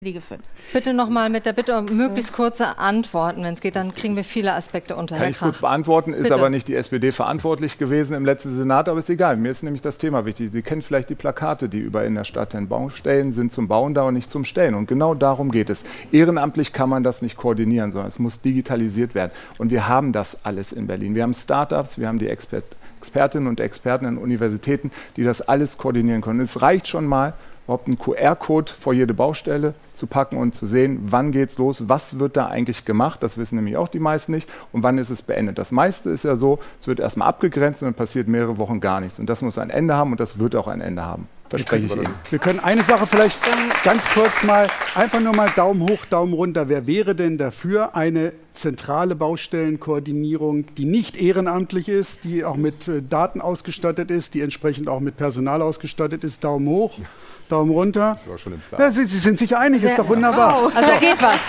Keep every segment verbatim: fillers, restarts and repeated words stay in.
geführt. Bitte noch mal mit der Bitte um möglichst kurze Antworten. Wenn es geht, dann kriegen wir viele Aspekte unter. Kann ich kurz beantworten, ist Bitte. aber nicht die S P D verantwortlich gewesen im letzten Senat, aber ist egal. Mir ist nämlich das Thema wichtig. Sie kennen vielleicht die Plakate, die überall in der Stadt sind. Baustellen sind zum Bauen da und nicht zum Stellen. Und genau darum geht es. Ehrenamtlich kann man das nicht koordinieren, sondern es muss digitalisiert werden. Und wir haben das alles in Berlin. Wir haben Start-ups, wir haben die Exper- Expertinnen und Experten an Universitäten, die das alles koordinieren können. Es reicht schon mal, überhaupt einen Q R-Code vor jede Baustelle zu packen und zu sehen, wann geht's los, was wird da eigentlich gemacht, das wissen nämlich auch die meisten nicht, und wann ist es beendet. Das meiste ist ja so, es wird erstmal abgegrenzt und dann passiert mehrere Wochen gar nichts. Und das muss ein Ende haben und das wird auch ein Ende haben. Verspreche ich Ihnen. Wir können eine Sache vielleicht ganz kurz mal, einfach nur mal Daumen hoch, Daumen runter. Wer wäre denn dafür eine zentrale Baustellenkoordinierung, die nicht ehrenamtlich ist, die auch mit äh, Daten ausgestattet ist, die entsprechend auch mit Personal ausgestattet ist? Daumen hoch, Daumen runter. Das war schon im Plan. Ja, Sie, Sie sind sich einig, ist doch wunderbar. Wow. Also da geht was.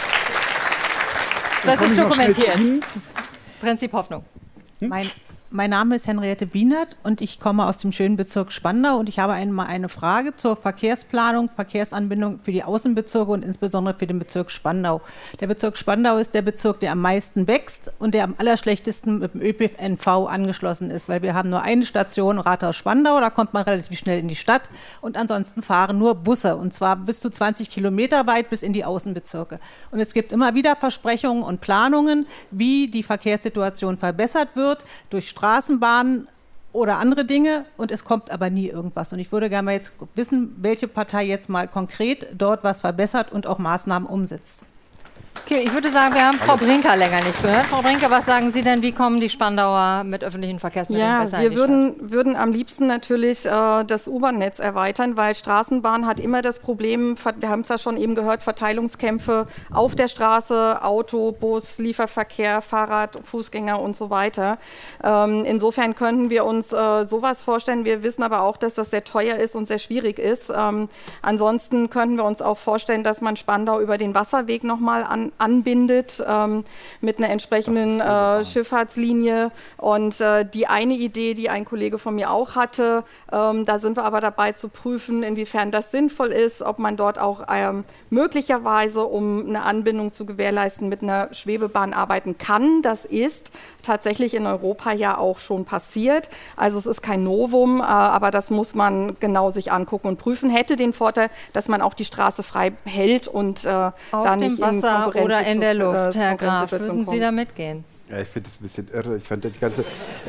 Das ist dokumentiert. Prinzip Hoffnung. Hm? Mein, mein Name ist Henriette Bienert und ich komme aus dem schönen Bezirk Spandau und ich habe einmal eine Frage zur Verkehrsplanung, Verkehrsanbindung für die Außenbezirke und insbesondere für den Bezirk Spandau. Der Bezirk Spandau ist der Bezirk, der am meisten wächst und der am allerschlechtesten mit dem Ö P N V angeschlossen ist, weil wir haben nur eine Station, Rathaus Spandau, da kommt man relativ schnell in die Stadt und ansonsten fahren nur Busse und zwar bis zu zwanzig Kilometer weit bis in die Außenbezirke. Und es gibt immer wieder Versprechungen und Planungen, wie die Verkehrssituation verbessert wird durch Straßenbahnen oder andere Dinge und es kommt aber nie irgendwas. Und ich würde gerne mal jetzt wissen, welche Partei jetzt mal konkret dort was verbessert und auch Maßnahmen umsetzt. Okay, ich würde sagen, wir haben Frau Brinker länger nicht gehört. Frau Brinker, was sagen Sie denn, wie kommen die Spandauer mit öffentlichen Verkehrsmitteln ja, besser in wir die würden, würden am liebsten natürlich äh, das U-Bahn-Netz erweitern, weil Straßenbahn hat immer das Problem, wir haben es ja schon eben gehört, Verteilungskämpfe auf der Straße, Auto, Bus, Lieferverkehr, Fahrrad, Fußgänger und so weiter. Ähm, insofern könnten wir uns äh, sowas vorstellen. Wir wissen aber auch, dass das sehr teuer ist und sehr schwierig ist. Ähm, ansonsten könnten wir uns auch vorstellen, dass man Spandau über den Wasserweg nochmal an anbindet ähm, mit einer entsprechenden äh, Schifffahrtslinie. Und äh, die eine Idee, die ein Kollege von mir auch hatte, ähm, da sind wir aber dabei zu prüfen, inwiefern das sinnvoll ist, ob man dort auch ähm, möglicherweise, um eine Anbindung zu gewährleisten, mit einer Schwebebahn arbeiten kann. Das ist tatsächlich in Europa ja auch schon passiert. Also es ist kein Novum, äh, aber das muss man genau sich angucken und prüfen. Hätte den Vorteil, dass man auch die Straße frei hält und äh, da nicht in Konkurrenz oder in der Luft, äh, Herr Graf, würden Sie da mitgehen? Ja, ich finde das ein bisschen irre. Ich fand die ganze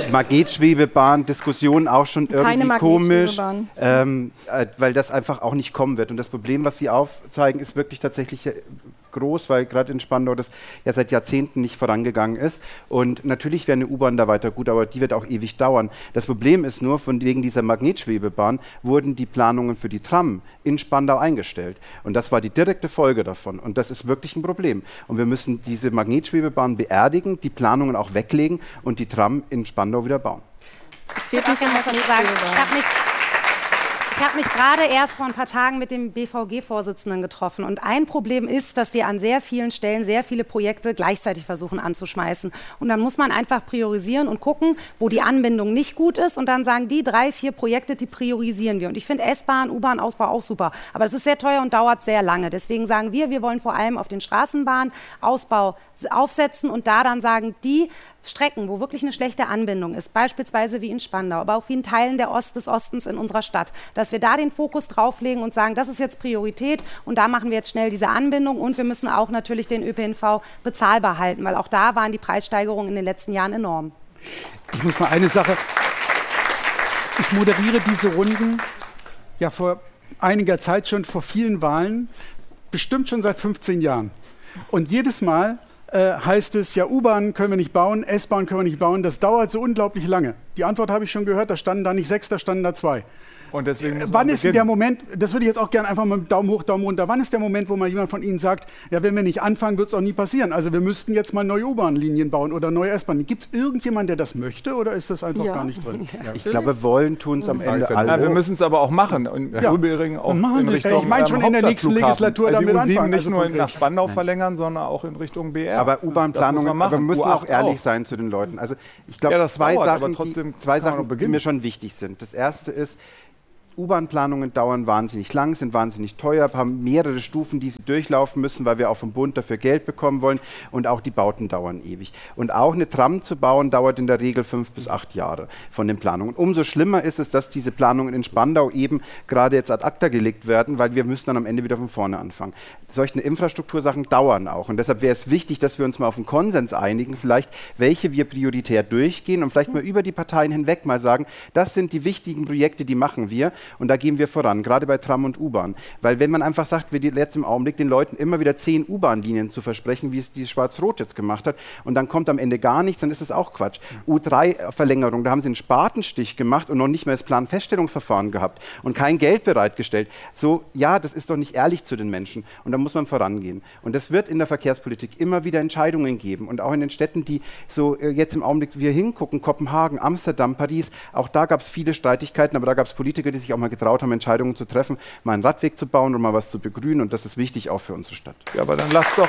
Magnetschwebebahn-Diskussion auch schon irgendwie Keine komisch, ähm, äh, weil das einfach auch nicht kommen wird. Und das Problem, was Sie aufzeigen, ist wirklich tatsächlich äh, groß, weil gerade in Spandau das ja seit Jahrzehnten nicht vorangegangen ist. Und natürlich wäre eine U-Bahn da weiter gut, aber die wird auch ewig dauern. Das Problem ist nur, von wegen dieser Magnetschwebebahn wurden die Planungen für die Tram in Spandau eingestellt. Und das war die direkte Folge davon. Und das ist wirklich ein Problem. Und wir müssen diese Magnetschwebebahn beerdigen, die Planungen auch weglegen und die Tram in Spandau wieder bauen. Ich würde auch gerne was dazu sagen. Ich habe mich Ich habe mich gerade erst vor ein paar Tagen mit dem B V G-Vorsitzenden getroffen. Und ein Problem ist, dass wir an sehr vielen Stellen sehr viele Projekte gleichzeitig versuchen anzuschmeißen. Und dann muss man einfach priorisieren und gucken, wo die Anbindung nicht gut ist. Und dann sagen, die drei, vier Projekte, die priorisieren wir. Und ich finde S-Bahn, U-Bahn-Ausbau auch super. Aber es ist sehr teuer und dauert sehr lange. Deswegen sagen wir, wir wollen vor allem auf den Straßenbahnausbau aufsetzen und da dann sagen, die Strecken, wo wirklich eine schlechte Anbindung ist, beispielsweise wie in Spandau, aber auch wie in Teilen der Ost des Ostens in unserer Stadt, dass wir da den Fokus drauflegen und sagen, das ist jetzt Priorität und da machen wir jetzt schnell diese Anbindung und wir müssen auch natürlich den Ö P N V bezahlbar halten, weil auch da waren die Preissteigerungen in den letzten Jahren enorm. Ich muss mal eine Sache, ich moderiere diese Runden ja vor einiger Zeit schon, vor vielen Wahlen, bestimmt schon seit fünfzehn Jahren. Und jedes Mal äh, heißt es, ja, U-Bahn können wir nicht bauen, S-Bahn können wir nicht bauen, das dauert so unglaublich lange. Die Antwort habe ich schon gehört, da standen da nicht sechs, da standen da zwei. Und deswegen muss wann man ist der Moment, das würde ich jetzt auch gerne einfach mal mit Daumen hoch, Daumen runter, wann ist der Moment, wo mal jemand von Ihnen sagt, ja, wenn wir nicht anfangen, wird es auch nie passieren. Also wir müssten jetzt mal neue U-Bahn-Linien bauen oder neue S-Bahn. Gibt es irgendjemanden, der das möchte oder ist das einfach ja. gar nicht drin? Ja, ich glaube, wollen tun es am Ende alle. Ja, wir müssen es aber auch machen. Und ja. Übrigens auch in Richtung Ich meine schon in der nächsten Legislatur also damit die U sieben anfangen. nicht nur also nach Spandau Nein. verlängern, sondern auch in Richtung B R. Aber U-Bahn-Planungen, aber wir müssen auch ehrlich auch. sein zu den Leuten. Also ich glaube, ja, zwei dauert, Sachen, trotzdem die, zwei Sachen die mir schon wichtig sind. Das erste ist, U-Bahn-Planungen dauern wahnsinnig lang, sind wahnsinnig teuer, haben mehrere Stufen, die sie durchlaufen müssen, weil wir auch vom Bund dafür Geld bekommen wollen und auch die Bauten dauern ewig. Und auch eine Tram zu bauen, dauert in der Regel fünf bis acht Jahre von den Planungen. Umso schlimmer ist es, dass diese Planungen in Spandau eben gerade jetzt ad acta gelegt werden, weil wir müssen dann am Ende wieder von vorne anfangen. Solche Infrastruktursachen dauern auch und deshalb wäre es wichtig, dass wir uns mal auf einen Konsens einigen, vielleicht welche wir prioritär durchgehen und vielleicht mal über die Parteien hinweg mal sagen, das sind die wichtigen Projekte, die machen wir und da gehen wir voran, gerade bei Tram und U-Bahn. Weil wenn man einfach sagt, wir die jetzt im Augenblick den Leuten immer wieder zehn U-Bahn-Linien zu versprechen, wie es die Schwarz-Rot jetzt gemacht hat und dann kommt am Ende gar nichts, dann ist es auch Quatsch. U drei Verlängerung, da haben sie einen Spatenstich gemacht und noch nicht mehr das Planfeststellungsverfahren gehabt und kein Geld bereitgestellt. So, ja, das ist doch nicht ehrlich zu den Menschen und da muss man vorangehen. Und es wird in der Verkehrspolitik immer wieder Entscheidungen geben und auch in den Städten, die so äh, jetzt im Augenblick wir hingucken, Kopenhagen, Amsterdam, Paris, auch da gab es viele Streitigkeiten, aber da gab es Politiker, die sich auch mal getraut haben, Entscheidungen zu treffen, mal einen Radweg zu bauen und mal was zu begrünen und das ist wichtig auch für unsere Stadt. Ja, aber dann lasst doch...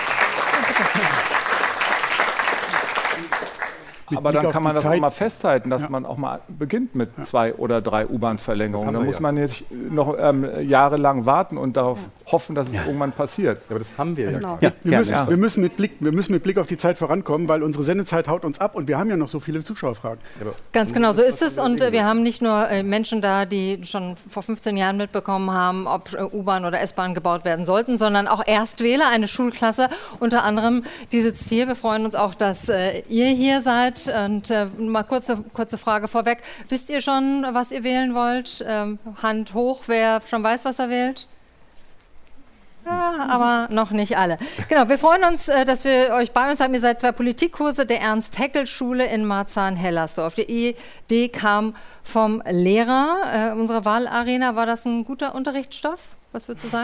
Aber dann kann man das auch mal festhalten, dass ja. man auch mal beginnt mit ja. zwei oder drei U-Bahn-Verlängerungen. Da muss ja. man nicht noch ähm, jahrelang warten und darauf ja. hoffen, dass es ja. irgendwann passiert. Ja, aber das haben wir genau. ja. Wir, müssen, ja. wir, müssen mit Blick, wir müssen mit Blick auf die Zeit vorankommen, weil unsere Sendezeit haut uns ab und wir haben ja noch so viele Zuschauerfragen. Ja, ganz genau, so ist es. Und äh, wir haben nicht nur äh, Menschen da, die schon vor fünfzehn Jahren mitbekommen haben, ob äh, U-Bahn oder S-Bahn gebaut werden sollten, sondern auch Erstwähler, eine Schulklasse unter anderem, die sitzt hier. Wir freuen uns auch, dass äh, ihr hier seid. Und äh, mal kurze, kurze Frage vorweg. Wisst ihr schon, was ihr wählen wollt? Ähm, Hand hoch, wer schon weiß, was er wählt? Ja, aber noch nicht alle. Genau, wir freuen uns, äh, dass wir euch bei uns haben. Ihr seid zwei Politikkurse der Ernst-Haeckel-Schule in Marzahn-Hellersdorf. Die Idee kam vom Lehrer äh, unserer Wahlarena. War das ein guter Unterrichtsstoff? Was würdest du sagen?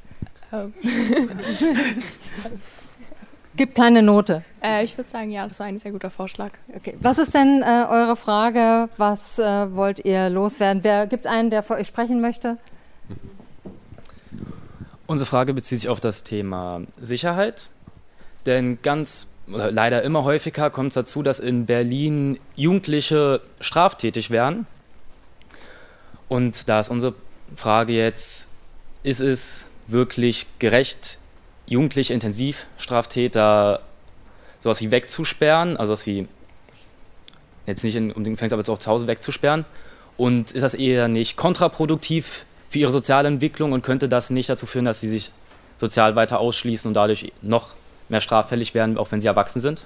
Gibt keine Note. Äh, ich würde sagen, ja, das war ein sehr guter Vorschlag. Okay. Was ist denn äh, eure Frage? Was äh, wollt ihr loswerden? Gibt es einen, der für euch sprechen möchte? Unsere Frage bezieht sich auf das Thema Sicherheit. Denn ganz, oder leider immer häufiger kommt es dazu, dass in Berlin Jugendliche straftätig werden. Und da ist unsere Frage jetzt, ist es wirklich gerecht, jugendliche Intensivstraftäter sowas wie wegzusperren, also sowas wie, jetzt nicht in, um den Gefängnis, aber jetzt auch zu Hause wegzusperren? Und ist das eher nicht kontraproduktiv für ihre soziale Entwicklung und könnte das nicht dazu führen, dass sie sich sozial weiter ausschließen und dadurch noch mehr straffällig werden, auch wenn sie erwachsen sind?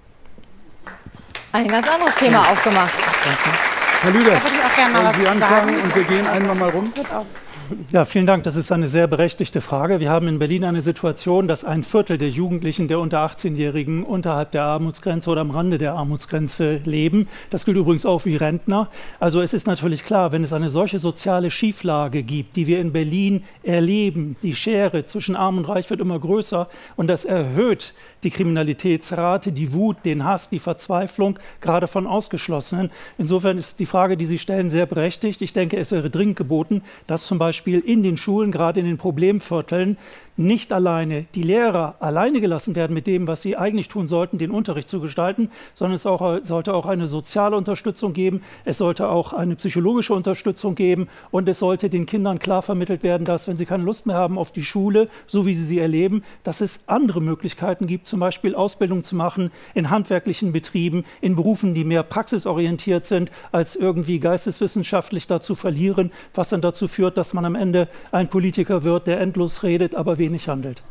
Ein ganz anderes Thema aufgemacht. Herr Lüders, wollen Sie anfangen und wir gehen einmal mal rum? Ja, vielen Dank. Das ist eine sehr berechtigte Frage. Wir haben in Berlin eine Situation, dass ein Viertel der Jugendlichen, der unter achtzehnjährigen, unterhalb der Armutsgrenze oder am Rande der Armutsgrenze leben. Das gilt übrigens auch für Rentner. Also es ist natürlich klar, wenn es eine solche soziale Schieflage gibt, die wir in Berlin erleben, die Schere zwischen Arm und Reich wird immer größer und das erhöht die Kriminalitätsrate, die Wut, den Hass, die Verzweiflung, gerade von Ausgeschlossenen. Insofern ist die Frage, die Sie stellen, sehr berechtigt. Ich denke, es wäre dringend geboten, dass zum Beispiel in den Schulen, gerade in den Problemvierteln, nicht alleine die Lehrer alleine gelassen werden mit dem, was sie eigentlich tun sollten, den Unterricht zu gestalten, sondern es auch, sollte auch eine soziale Unterstützung geben, es sollte auch eine psychologische Unterstützung geben und es sollte den Kindern klar vermittelt werden, dass, wenn sie keine Lust mehr haben auf die Schule, so wie sie sie erleben, dass es andere Möglichkeiten gibt, zum Beispiel Ausbildung zu machen in handwerklichen Betrieben, in Berufen, die mehr praxisorientiert sind, als irgendwie geisteswissenschaftlich dazu verlieren, was dann dazu führt, dass man am Ende ein Politiker wird, der endlos redet, aber wenig nicht handelt.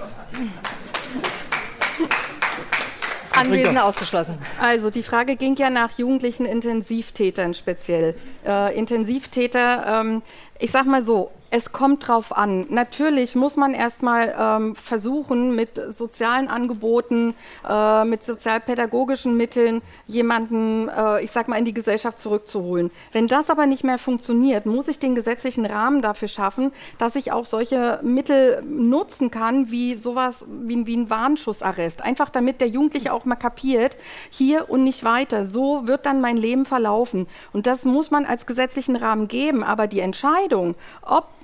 Anwesende ausgeschlossen. Also die Frage ging ja nach jugendlichen Intensivtätern speziell. Äh, Intensivtäter, ähm, ich sag mal so, es kommt drauf an. Natürlich muss man erstmal ähm, versuchen, mit sozialen Angeboten, äh, mit sozialpädagogischen Mitteln jemanden, äh, ich sag mal, in die Gesellschaft zurückzuholen. Wenn das aber nicht mehr funktioniert, muss ich den gesetzlichen Rahmen dafür schaffen, dass ich auch solche Mittel nutzen kann, wie sowas wie, wie ein Warnschussarrest. Einfach damit der Jugendliche auch mal kapiert, hier und nicht weiter. So wird dann mein Leben verlaufen. Und das muss man als gesetzlichen Rahmen geben. Aber die Entscheidung, ob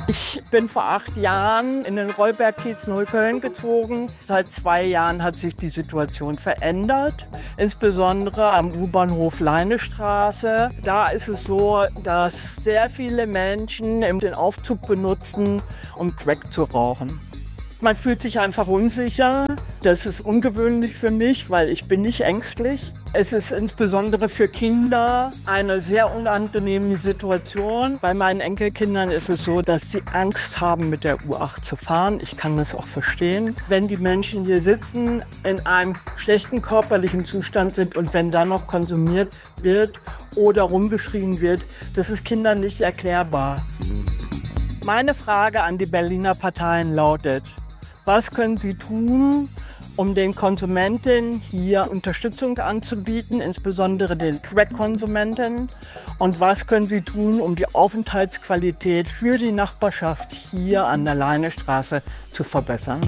Ich bin vor acht Jahren in den Rollberg-Kiez Neukölln gezogen. Seit zwei Jahren hat sich die Situation verändert, insbesondere am U-Bahnhof Leinestraße. Da ist es so, dass sehr viele Menschen den Aufzug benutzen, um Crack zu rauchen. Man fühlt sich einfach unsicher. Das ist ungewöhnlich für mich, weil ich bin nicht ängstlich. Es ist insbesondere für Kinder eine sehr unangenehme Situation. Bei meinen Enkelkindern ist es so, dass sie Angst haben, mit der U acht zu fahren. Ich kann das auch verstehen. Wenn die Menschen hier sitzen, in einem schlechten körperlichen Zustand sind und wenn dann noch konsumiert wird oder rumgeschrien wird, das ist Kindern nicht erklärbar. Meine Frage an die Berliner Parteien lautet: Was können Sie tun, um den Konsumenten hier Unterstützung anzubieten, insbesondere den Crack-Konsumenten? Und was können Sie tun, um die Aufenthaltsqualität für die Nachbarschaft hier an der Leinestraße zu verbessern?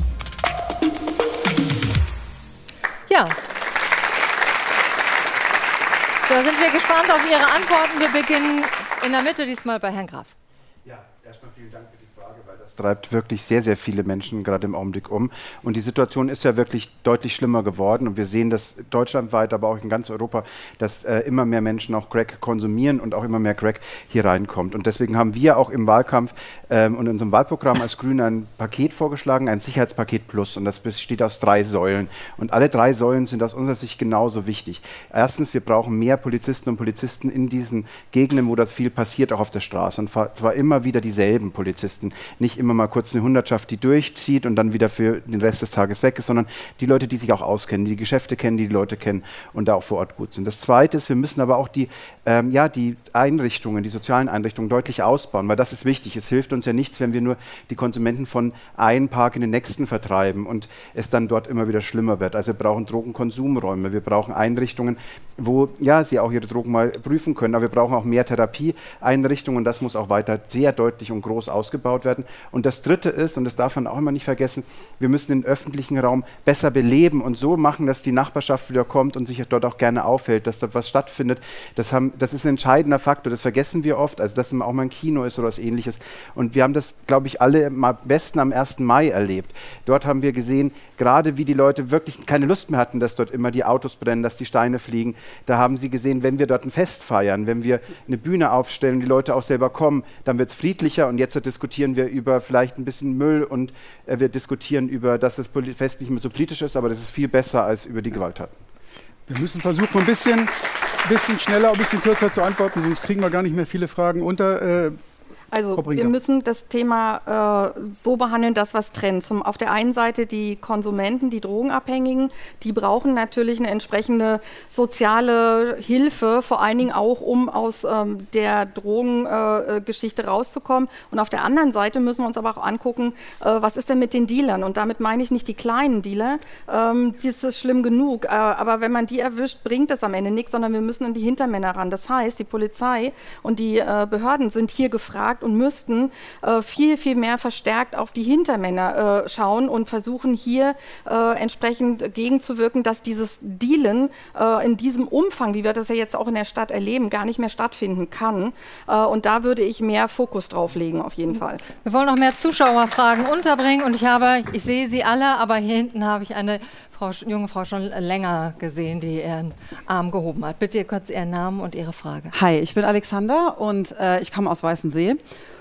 Ja. Da sind wir gespannt auf Ihre Antworten. Wir beginnen in der Mitte, diesmal bei Herrn Graf. Ja, erstmal vielen Dank für die Frage, weil das treibt wirklich sehr, sehr viele Menschen gerade im Augenblick um. Und die Situation ist ja wirklich deutlich schlimmer geworden. Und wir sehen das deutschlandweit, aber auch in ganz Europa, dass äh, immer mehr Menschen auch Crack konsumieren und auch immer mehr Crack hier reinkommt. Und deswegen haben wir auch im Wahlkampf ähm, und in unserem Wahlprogramm als Grüne ein Paket vorgeschlagen, ein Sicherheitspaket Plus. Und das besteht aus drei Säulen. Und alle drei Säulen sind aus unserer Sicht genauso wichtig. Erstens, wir brauchen mehr Polizistinnen und Polizisten in diesen Gegenden, wo das viel passiert, auch auf der Straße. Und zwar immer wieder dieselben Polizisten. Nicht immer mal kurz eine Hundertschaft, die durchzieht und dann wieder für den Rest des Tages weg ist, sondern die Leute, die sich auch auskennen, die die Geschäfte kennen, die die Leute kennen und da auch vor Ort gut sind. Das Zweite ist, wir müssen aber auch die, ähm, ja, die Einrichtungen, die sozialen Einrichtungen deutlich ausbauen, weil das ist wichtig. Es hilft uns ja nichts, wenn wir nur die Konsumenten von einem Park in den nächsten vertreiben und es dann dort immer wieder schlimmer wird. Also wir brauchen Drogenkonsumräume, wir brauchen Einrichtungen, wo ja, sie auch ihre Drogen mal prüfen können, aber wir brauchen auch mehr Therapieeinrichtungen und das muss auch weiter sehr deutlich und groß ausgebaut werden. Und das Dritte ist, und das darf man auch immer nicht vergessen, wir müssen den öffentlichen Raum besser beleben und so machen, dass die Nachbarschaft wieder kommt und sich dort auch gerne aufhält, dass dort was stattfindet. Das, haben, das ist ein entscheidender Faktor, das vergessen wir oft, also dass auch mal ein Kino ist oder was Ähnliches. Und wir haben das, glaube ich, alle am besten am ersten Mai erlebt. Dort haben wir gesehen, gerade wie die Leute wirklich keine Lust mehr hatten, dass dort immer die Autos brennen, dass die Steine fliegen. Da haben sie gesehen, wenn wir dort ein Fest feiern, wenn wir eine Bühne aufstellen, die Leute auch selber kommen, dann wird es friedlicher und jetzt diskutieren wir über vielleicht ein bisschen Müll und äh, wir diskutieren über, dass das Fest nicht mehr so politisch ist, aber das ist viel besser als über die Gewalttaten. Wir müssen versuchen, ein bisschen, bisschen schneller, ein bisschen kürzer zu antworten, sonst kriegen wir gar nicht mehr viele Fragen unter. Äh, Also wir müssen das Thema äh, so behandeln, dass was trennt. Zum, auf der einen Seite die Konsumenten, die Drogenabhängigen, die brauchen natürlich eine entsprechende soziale Hilfe, vor allen Dingen auch, um aus ähm, der Drogengeschichte äh, rauszukommen. Und auf der anderen Seite müssen wir uns aber auch angucken, äh, was ist denn mit den Dealern? Und damit meine ich nicht die kleinen Dealer, ähm, das ist schlimm genug. Äh, aber wenn man die erwischt, bringt das am Ende nichts, sondern wir müssen an die Hintermänner ran. Das heißt, die Polizei und die äh, Behörden sind hier gefragt, und müssten äh, viel, viel mehr verstärkt auf die Hintermänner äh, schauen und versuchen hier äh, entsprechend gegenzuwirken, dass dieses Dealen äh, in diesem Umfang, wie wir das ja jetzt auch in der Stadt erleben, gar nicht mehr stattfinden kann. Äh, und da würde ich mehr Fokus drauf legen, auf jeden Fall. Wir wollen noch mehr Zuschauerfragen unterbringen und ich habe, ich sehe sie alle, aber hier hinten habe ich eine Frau, junge Frau schon länger gesehen, die ihren Arm gehoben hat. Bitte kurz Ihren Namen und Ihre Frage. Hi, ich bin Alexander und äh, ich komme aus Weißensee.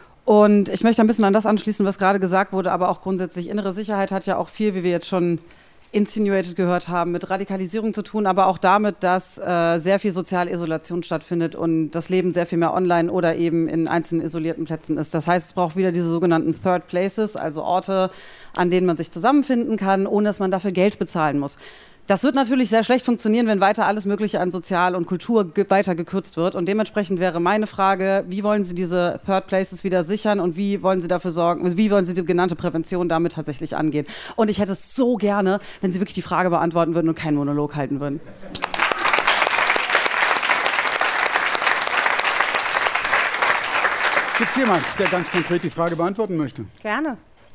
Und ich möchte ein bisschen an das anschließen, was gerade gesagt wurde, aber auch grundsätzlich innere Sicherheit hat ja auch viel, wie wir jetzt schon insinuated gehört haben, mit Radikalisierung zu tun, aber auch damit, dass äh, sehr viel soziale Isolation stattfindet und das Leben sehr viel mehr online oder eben in einzelnen isolierten Plätzen ist. Das heißt, es braucht wieder diese sogenannten Third Places, also Orte, an denen man sich zusammenfinden kann, ohne dass man dafür Geld bezahlen muss. Das wird natürlich sehr schlecht funktionieren, wenn weiter alles Mögliche an Sozial und Kultur ge- weiter gekürzt wird. Und dementsprechend wäre meine Frage, wie wollen Sie diese Third Places wieder sichern und wie wollen Sie dafür sorgen, wie wollen Sie die genannte Prävention damit tatsächlich angehen? Und ich hätte es so gerne, wenn Sie wirklich die Frage beantworten würden und keinen Monolog halten würden. Gibt es jemanden, der ganz konkret die Frage beantworten möchte? Gerne.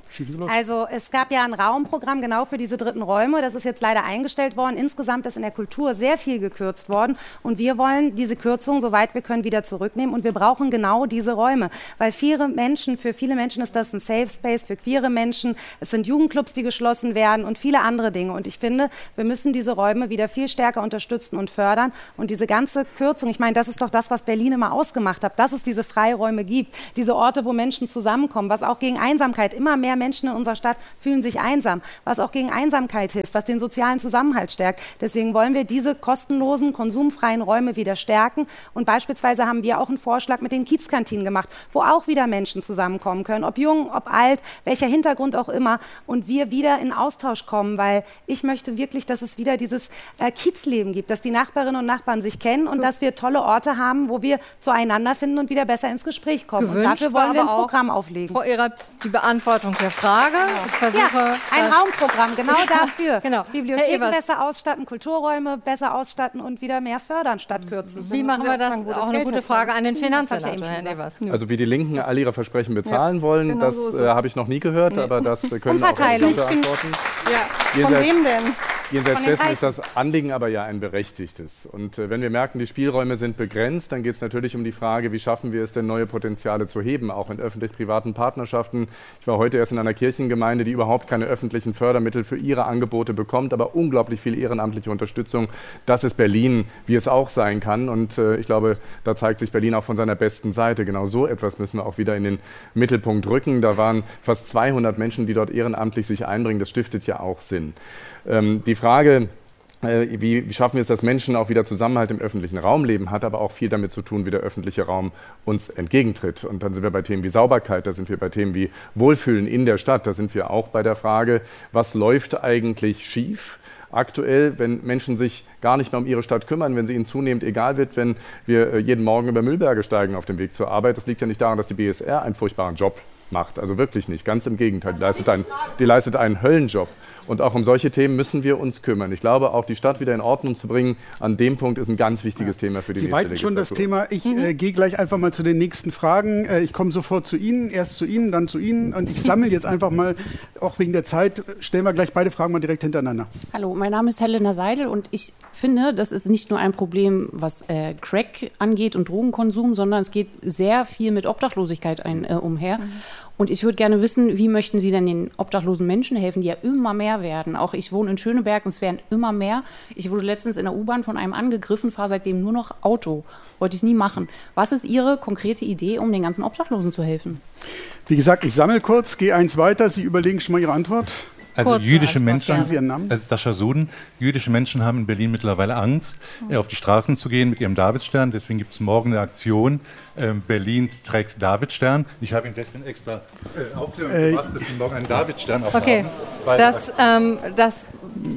Schießen Sie los. Also es gab ja ein Raumprogramm genau für diese dritten Räume. Das ist jetzt leider eingestellt worden. Insgesamt ist in der Kultur sehr viel gekürzt worden. Und wir wollen diese Kürzung, soweit wir können, wieder zurücknehmen. Und wir brauchen genau diese Räume. Weil viele Menschen, für viele Menschen ist das ein Safe Space, für queere Menschen. Es sind Jugendclubs, die geschlossen werden und viele andere Dinge. Und ich finde, wir müssen diese Räume wieder viel stärker unterstützen und fördern. Und diese ganze Kürzung, ich meine, das ist doch das, was Berlin immer ausgemacht hat, dass es diese Freiräume gibt. Diese Orte, wo Menschen zusammenkommen, was auch gegen Einsamkeit, immer mehr Menschen in unserer Stadt fühlen sich einsam, was auch gegen Einsamkeit hilft, was den sozialen Zusammenhalt stärkt. Deswegen wollen wir diese kostenlosen, konsumfreien Räume wieder stärken. Und beispielsweise haben wir auch einen Vorschlag mit den Kiezkantinen gemacht, wo auch wieder Menschen zusammenkommen können, ob jung, ob alt, welcher Hintergrund auch immer. Und wir wieder in Austausch kommen, weil ich möchte wirklich, dass es wieder dieses äh, Kiezleben gibt, dass die Nachbarinnen und Nachbarn sich kennen und dass wir tolle Orte haben, wo wir zueinander finden und wieder besser ins Gespräch kommen. Gewünscht und dafür wollen wir ein war aber Programm auflegen. Frau Ehrer, die Beantwortung der Frage. Ich versuche, ja, ein äh, Raumprogramm, genau dafür. Genau. Bibliotheken besser ausstatten, Kulturräume besser ausstatten und wieder mehr fördern statt kürzen. Wie machen wir das? Auch eine gute Frage an den Finanzsenator, Herr Evers. Also wie die Linken all ihre Versprechen bezahlen ja, wollen, genau das so äh, habe ich noch nie gehört, nee. aber das äh, können auch beantworten. Ja. Von wem denn? Jenseits dessen ist das Anliegen aber ja ein berechtigtes. Und äh, wenn wir merken, die Spielräume sind begrenzt, dann geht es natürlich um die Frage, wie schaffen wir es denn, neue Potenziale zu heben, auch in öffentlich-privaten Partnerschaften. Ich war heute erst in einer Kirchengemeinde, die überhaupt keine öffentlichen Fördermittel für ihre Angebote bekommt, aber unglaublich viel ehrenamtliche Unterstützung. Das ist Berlin, wie es auch sein kann. Und äh, ich glaube, da zeigt sich Berlin auch von seiner besten Seite. Genau so etwas müssen wir auch wieder in den Mittelpunkt rücken. Da waren fast zweihundert Menschen, die dort ehrenamtlich sich einbringen. Das stiftet ja auch Sinn. Ähm, die Frage, äh, wie, wie schaffen wir es, dass Menschen auch wieder Zusammenhalt im öffentlichen Raum leben, hat aber auch viel damit zu tun, wie der öffentliche Raum uns entgegentritt. Und dann sind wir bei Themen wie Sauberkeit, da sind wir bei Themen wie Wohlfühlen in der Stadt, da sind wir auch bei der Frage, was läuft eigentlich schief? Aktuell, wenn Menschen sich gar nicht mehr um ihre Stadt kümmern, wenn sie ihnen zunehmend egal wird, wenn wir jeden Morgen über Müllberge steigen auf dem Weg zur Arbeit. Das liegt ja nicht daran, dass die B S R einen furchtbaren Job macht. Also wirklich nicht, ganz im Gegenteil. Die leistet, einen, die leistet einen Höllenjob. Und auch um solche Themen müssen wir uns kümmern. Ich glaube, auch die Stadt wieder in Ordnung zu bringen, an dem Punkt ist ein ganz wichtiges ja. Thema für die Sie nächste weiten schon das Legislatur. Thema. Ich mhm. äh, gehe gleich einfach mal zu den nächsten Fragen. Äh, ich komme sofort zu Ihnen, erst zu Ihnen, dann zu Ihnen. Und ich sammle jetzt einfach mal, auch wegen der Zeit, stellen wir gleich beide Fragen mal direkt hintereinander. Hallo, mein Name ist Helena Seidel und ich finde, das ist nicht nur ein Problem, was äh, Crack angeht und Drogenkonsum, sondern es geht sehr viel mit Obdachlosigkeit ein, äh, umher. Mhm. Und ich würde gerne wissen, wie möchten Sie denn den obdachlosen Menschen helfen, die ja immer mehr werden? Auch ich wohne in Schöneberg und es werden immer mehr. Ich wurde letztens in der U-Bahn von einem angegriffen, fahre seitdem nur noch Auto. Wollte ich nie machen. Was ist Ihre konkrete Idee, um den ganzen Obdachlosen zu helfen? Wie gesagt, ich sammle kurz, gehe eins weiter. Sie überlegen schon mal Ihre Antwort. Also Kurz jüdische Menschen, sagen Sie Ihren Namen? Das ist Sascha Suden, jüdische Menschen haben in Berlin mittlerweile Angst, mhm. auf die Straßen zu gehen mit ihrem Davidstern. Deswegen gibt es morgen eine Aktion, äh, Berlin trägt Davidstern. Ich habe Ihnen deswegen extra äh, Aufklärung äh, gemacht, dass Sie morgen einen Davidstern aufhaben. Okay, das, ähm, das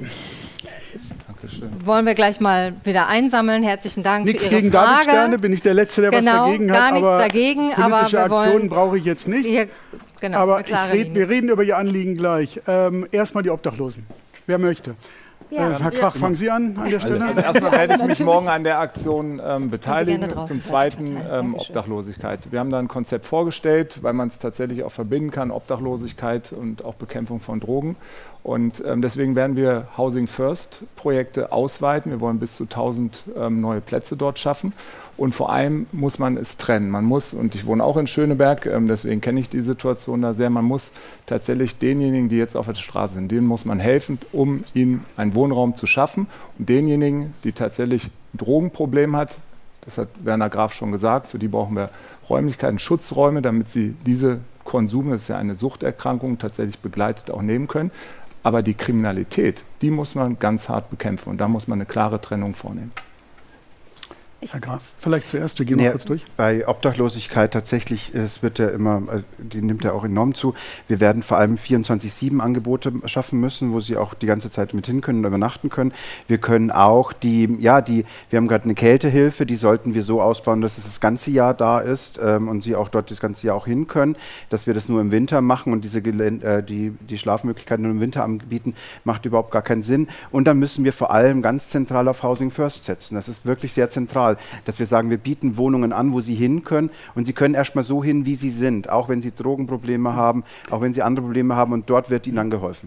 wollen wir gleich mal wieder einsammeln. Herzlichen Dank Nichts für Ihre gegen Frage. Davidsterne, bin ich der Letzte, der genau, was dagegen hat. Gar nichts aber dagegen, politische aber wir Aktionen brauche ich jetzt nicht. Hier, genau, aber ich red, wir reden über Ihr Anliegen gleich. Ähm, erstmal die Obdachlosen. Wer möchte? Ja. Äh, Herr Krach, ja. fangen Sie an an der Stelle. Also, also erstmal werde ich mich morgen an der Aktion ähm, beteiligen. Zum Zweiten ähm, Obdachlosigkeit. Wir haben da ein Konzept vorgestellt, weil man es tatsächlich auch verbinden kann, Obdachlosigkeit und auch Bekämpfung von Drogen. Und ähm, deswegen werden wir Housing First Projekte ausweiten. Wir wollen bis zu tausend ähm, neue Plätze dort schaffen. Und vor allem muss man es trennen. Man muss, und ich wohne auch in Schöneberg, ähm, deswegen kenne ich die Situation da sehr, man muss tatsächlich denjenigen, die jetzt auf der Straße sind, denen muss man helfen, um ihnen einen Wohnraum zu schaffen. Und denjenigen, die tatsächlich ein Drogenproblem hat, das hat Werner Graf schon gesagt, für die brauchen wir Räumlichkeiten, Schutzräume, damit sie diese Konsum, das ist ja eine Suchterkrankung, tatsächlich begleitet auch nehmen können. Aber die Kriminalität, die muss man ganz hart bekämpfen und da muss man eine klare Trennung vornehmen. Herr Graf, vielleicht zuerst, wir gehen nee, mal kurz durch. Bei Obdachlosigkeit tatsächlich, es wird ja immer, die nimmt ja auch enorm zu. Wir werden vor allem vierundzwanzig sieben Angebote schaffen müssen, wo sie auch die ganze Zeit mit hin können und übernachten können. Wir können auch die, ja, die, wir haben gerade eine Kältehilfe, die sollten wir so ausbauen, dass es das ganze Jahr da ist ähm, und sie auch dort das ganze Jahr auch hin können. Dass wir das nur im Winter machen und diese Gelände, äh, die, die Schlafmöglichkeiten nur im Winter anbieten, macht überhaupt gar keinen Sinn. Und dann müssen wir vor allem ganz zentral auf Housing First setzen. Das ist wirklich sehr zentral. Fall, dass wir sagen, wir bieten Wohnungen an, wo sie hin können und sie können erstmal so hin, wie sie sind, auch wenn sie Drogenprobleme haben, auch wenn sie andere Probleme haben und dort wird ihnen dann geholfen.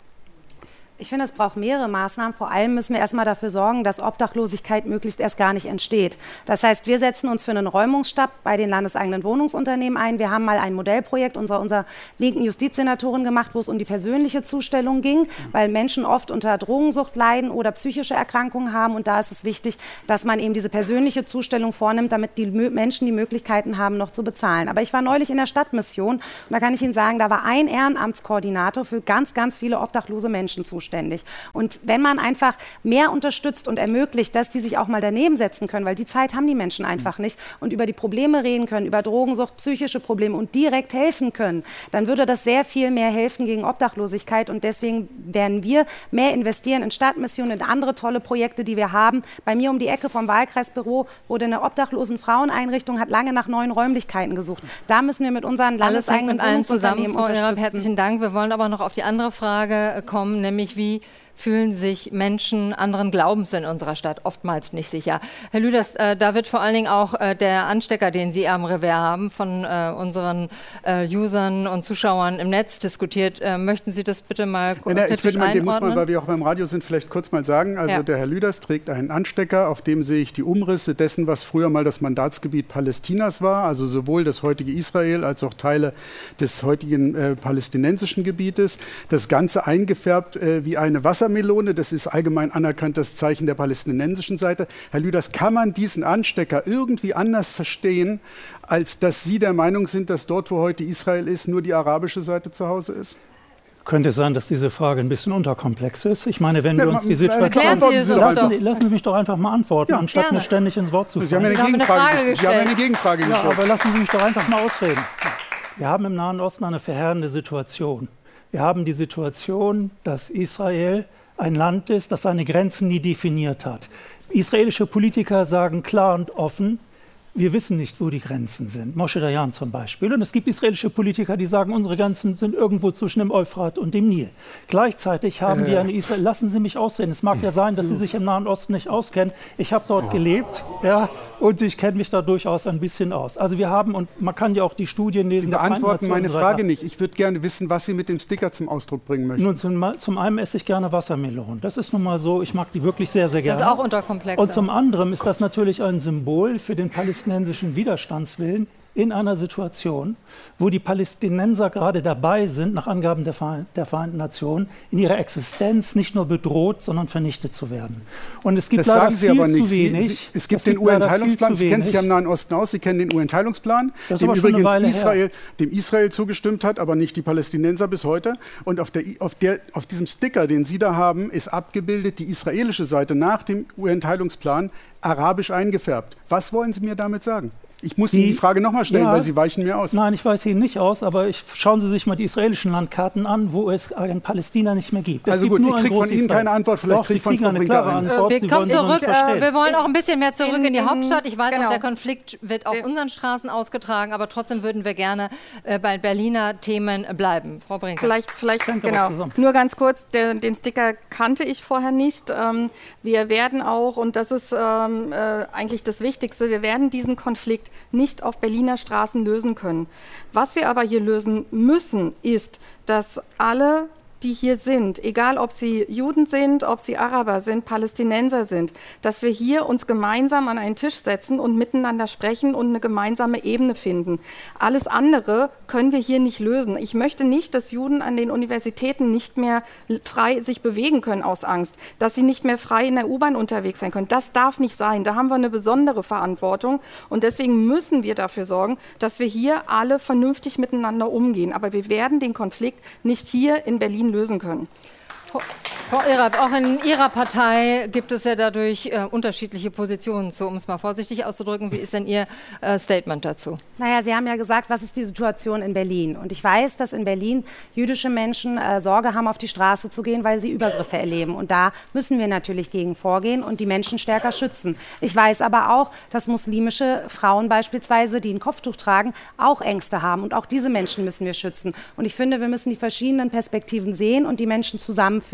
Ich finde, es braucht mehrere Maßnahmen. Vor allem müssen wir erstmal dafür sorgen, dass Obdachlosigkeit möglichst erst gar nicht entsteht. Das heißt, wir setzen uns für einen Räumungsstab bei den landeseigenen Wohnungsunternehmen ein. Wir haben mal ein Modellprojekt unserer, unserer linken Justizsenatorin gemacht, wo es um die persönliche Zustellung ging, weil Menschen oft unter Drogensucht leiden oder psychische Erkrankungen haben. Und da ist es wichtig, dass man eben diese persönliche Zustellung vornimmt, damit die Menschen die Möglichkeiten haben, noch zu bezahlen. Aber ich war neulich in der Stadtmission und da kann ich Ihnen sagen, da war ein Ehrenamtskoordinator für ganz, ganz viele obdachlose Menschen zuständig. Und wenn man einfach mehr unterstützt und ermöglicht, dass die sich auch mal daneben setzen können, weil die Zeit haben die Menschen einfach nicht und über die Probleme reden können, über Drogensucht, psychische Probleme und direkt helfen können, dann würde das sehr viel mehr helfen gegen Obdachlosigkeit und deswegen werden wir mehr investieren in Stadtmissionen, in andere tolle Projekte, die wir haben. Bei mir um die Ecke vom Wahlkreisbüro wurde eine obdachlosen Fraueneinrichtung, hat lange nach neuen Räumlichkeiten gesucht. Da müssen wir mit unseren landeseigenen Wohnungsunternehmen Frau Irab, herzlichen Dank. Wir wollen aber noch auf die andere Frage kommen, nämlich wie fühlen sich Menschen anderen Glaubens in unserer Stadt oftmals nicht sicher. Herr Lüders, äh, da wird vor allen Dingen auch äh, der Anstecker, den Sie am Revers haben, von äh, unseren äh, Usern und Zuschauern im Netz diskutiert. Äh, möchten Sie das bitte mal kurz ja, Ich finde, den muss man, weil wir auch beim Radio sind, vielleicht kurz mal sagen. Also ja. Der Herr Lüders trägt einen Anstecker, auf dem sehe ich die Umrisse dessen, was früher mal das Mandatsgebiet Palästinas war, also sowohl das heutige Israel als auch Teile des heutigen äh, palästinensischen Gebietes. Das Ganze eingefärbt äh, wie eine Wasser Melone, das ist allgemein anerkanntes Zeichen der palästinensischen Seite. Herr Lüders, kann man diesen Anstecker irgendwie anders verstehen, als dass Sie der Meinung sind, dass dort, wo heute Israel ist, nur die arabische Seite zu Hause ist? Könnte sein, dass diese Frage ein bisschen unterkomplex ist. Ich meine, wenn wir ja, uns die Situation... Sie Sie lassen, lassen Sie mich doch einfach mal antworten, ja, anstatt gerne. mir ständig ins Wort zu fallen. Sie haben ja eine Gegenfrage, Sie haben eine Gegenfrage gestellt. Ja, aber lassen Sie mich doch einfach mal ausreden. Wir haben im Nahen Osten eine verheerende Situation. Wir haben die Situation, dass Israel ein Land ist, das seine Grenzen nie definiert hat. Israelische Politiker sagen klar und offen, wir wissen nicht, wo die Grenzen sind. Moshe Dayan zum Beispiel. Und es gibt israelische Politiker, die sagen, unsere Grenzen sind irgendwo zwischen dem Euphrat und dem Nil. Gleichzeitig haben äh. wir eine Israel... Lassen Sie mich aussehen. Es mag ja sein, dass Sie sich im Nahen Osten nicht auskennen. Ich habe dort oh. gelebt, ja, und ich kenne mich da durchaus ein bisschen aus. Also wir haben, und man kann ja auch die Studien lesen... Sie beantworten meine Frage nicht. Ich würde gerne wissen, was Sie mit dem Sticker zum Ausdruck bringen möchten. Nun, zum, zum einen esse ich gerne Wassermelonen. Das ist nun mal so, ich mag die wirklich sehr, sehr gerne. Das ist auch unterkomplex. Und zum anderen ist das natürlich ein Symbol für den palästinensischen Widerstandswillen in einer Situation, wo die Palästinenser gerade dabei sind, nach Angaben der Vereinten Nationen, in ihrer Existenz nicht nur bedroht, sondern vernichtet zu werden. Und es gibt das leider sagen Sie viel aber nicht. zu wenig. Sie, Sie, es gibt es den U N-Teilungsplan, Sie kennen sich am Nahen Osten aus, Sie kennen den U N-Teilungsplan, dem übrigens Israel, dem Israel zugestimmt hat, aber nicht die Palästinenser bis heute. Und auf, der, auf, der, auf diesem Sticker, den Sie da haben, ist abgebildet die israelische Seite nach dem U N-Teilungsplan arabisch eingefärbt. Was wollen Sie mir damit sagen? Ich muss die, Ihnen die Frage nochmal stellen, ja, weil Sie weichen mir aus. Nein, ich weiche Ihnen nicht aus, aber ich, schauen Sie sich mal die israelischen Landkarten an, wo es in Palästina nicht mehr gibt. Es also gibt gut, ich kriege von Ihnen keine Antwort, vielleicht kriege ich von Frau Brinker eine Antwort. Wir, kommen zurück, äh, wir wollen auch ein bisschen mehr zurück in, in die Hauptstadt. Ich weiß, genau. auch der Konflikt wird auf unseren Straßen ausgetragen, aber trotzdem würden wir gerne äh, bei Berliner Themen bleiben. Frau Brinker. Vielleicht, vielleicht genau. Nur ganz kurz, der, den Sticker kannte ich vorher nicht. Ähm, wir werden auch, und das ist ähm, äh, eigentlich das Wichtigste, wir werden diesen Konflikt nicht auf Berliner Straßen lösen können. Was wir aber hier lösen müssen, ist, dass alle, die hier sind, egal ob sie Juden sind, ob sie Araber sind, Palästinenser sind, dass wir hier uns gemeinsam an einen Tisch setzen und miteinander sprechen und eine gemeinsame Ebene finden. Alles andere können wir hier nicht lösen. Ich möchte nicht, dass Juden an den Universitäten nicht mehr frei sich bewegen können aus Angst, dass sie nicht mehr frei in der U-Bahn unterwegs sein können. Das darf nicht sein. Da haben wir eine besondere Verantwortung und deswegen müssen wir dafür sorgen, dass wir hier alle vernünftig miteinander umgehen. Aber wir werden den Konflikt nicht hier in Berlin lösen können. Frau Irab, auch in Ihrer Partei gibt es ja dadurch äh, unterschiedliche Positionen zu, um es mal vorsichtig auszudrücken. Wie ist denn Ihr äh, Statement dazu? Naja, Sie haben ja gesagt, was ist die Situation in Berlin? Und ich weiß, dass in Berlin jüdische Menschen äh, Sorge haben, auf die Straße zu gehen, weil sie Übergriffe erleben. Und da müssen wir natürlich gegen vorgehen und die Menschen stärker schützen. Ich weiß aber auch, dass muslimische Frauen beispielsweise, die ein Kopftuch tragen, auch Ängste haben. Und auch diese Menschen müssen wir schützen. Und ich finde, wir müssen die verschiedenen Perspektiven sehen und die Menschen zusammenführen.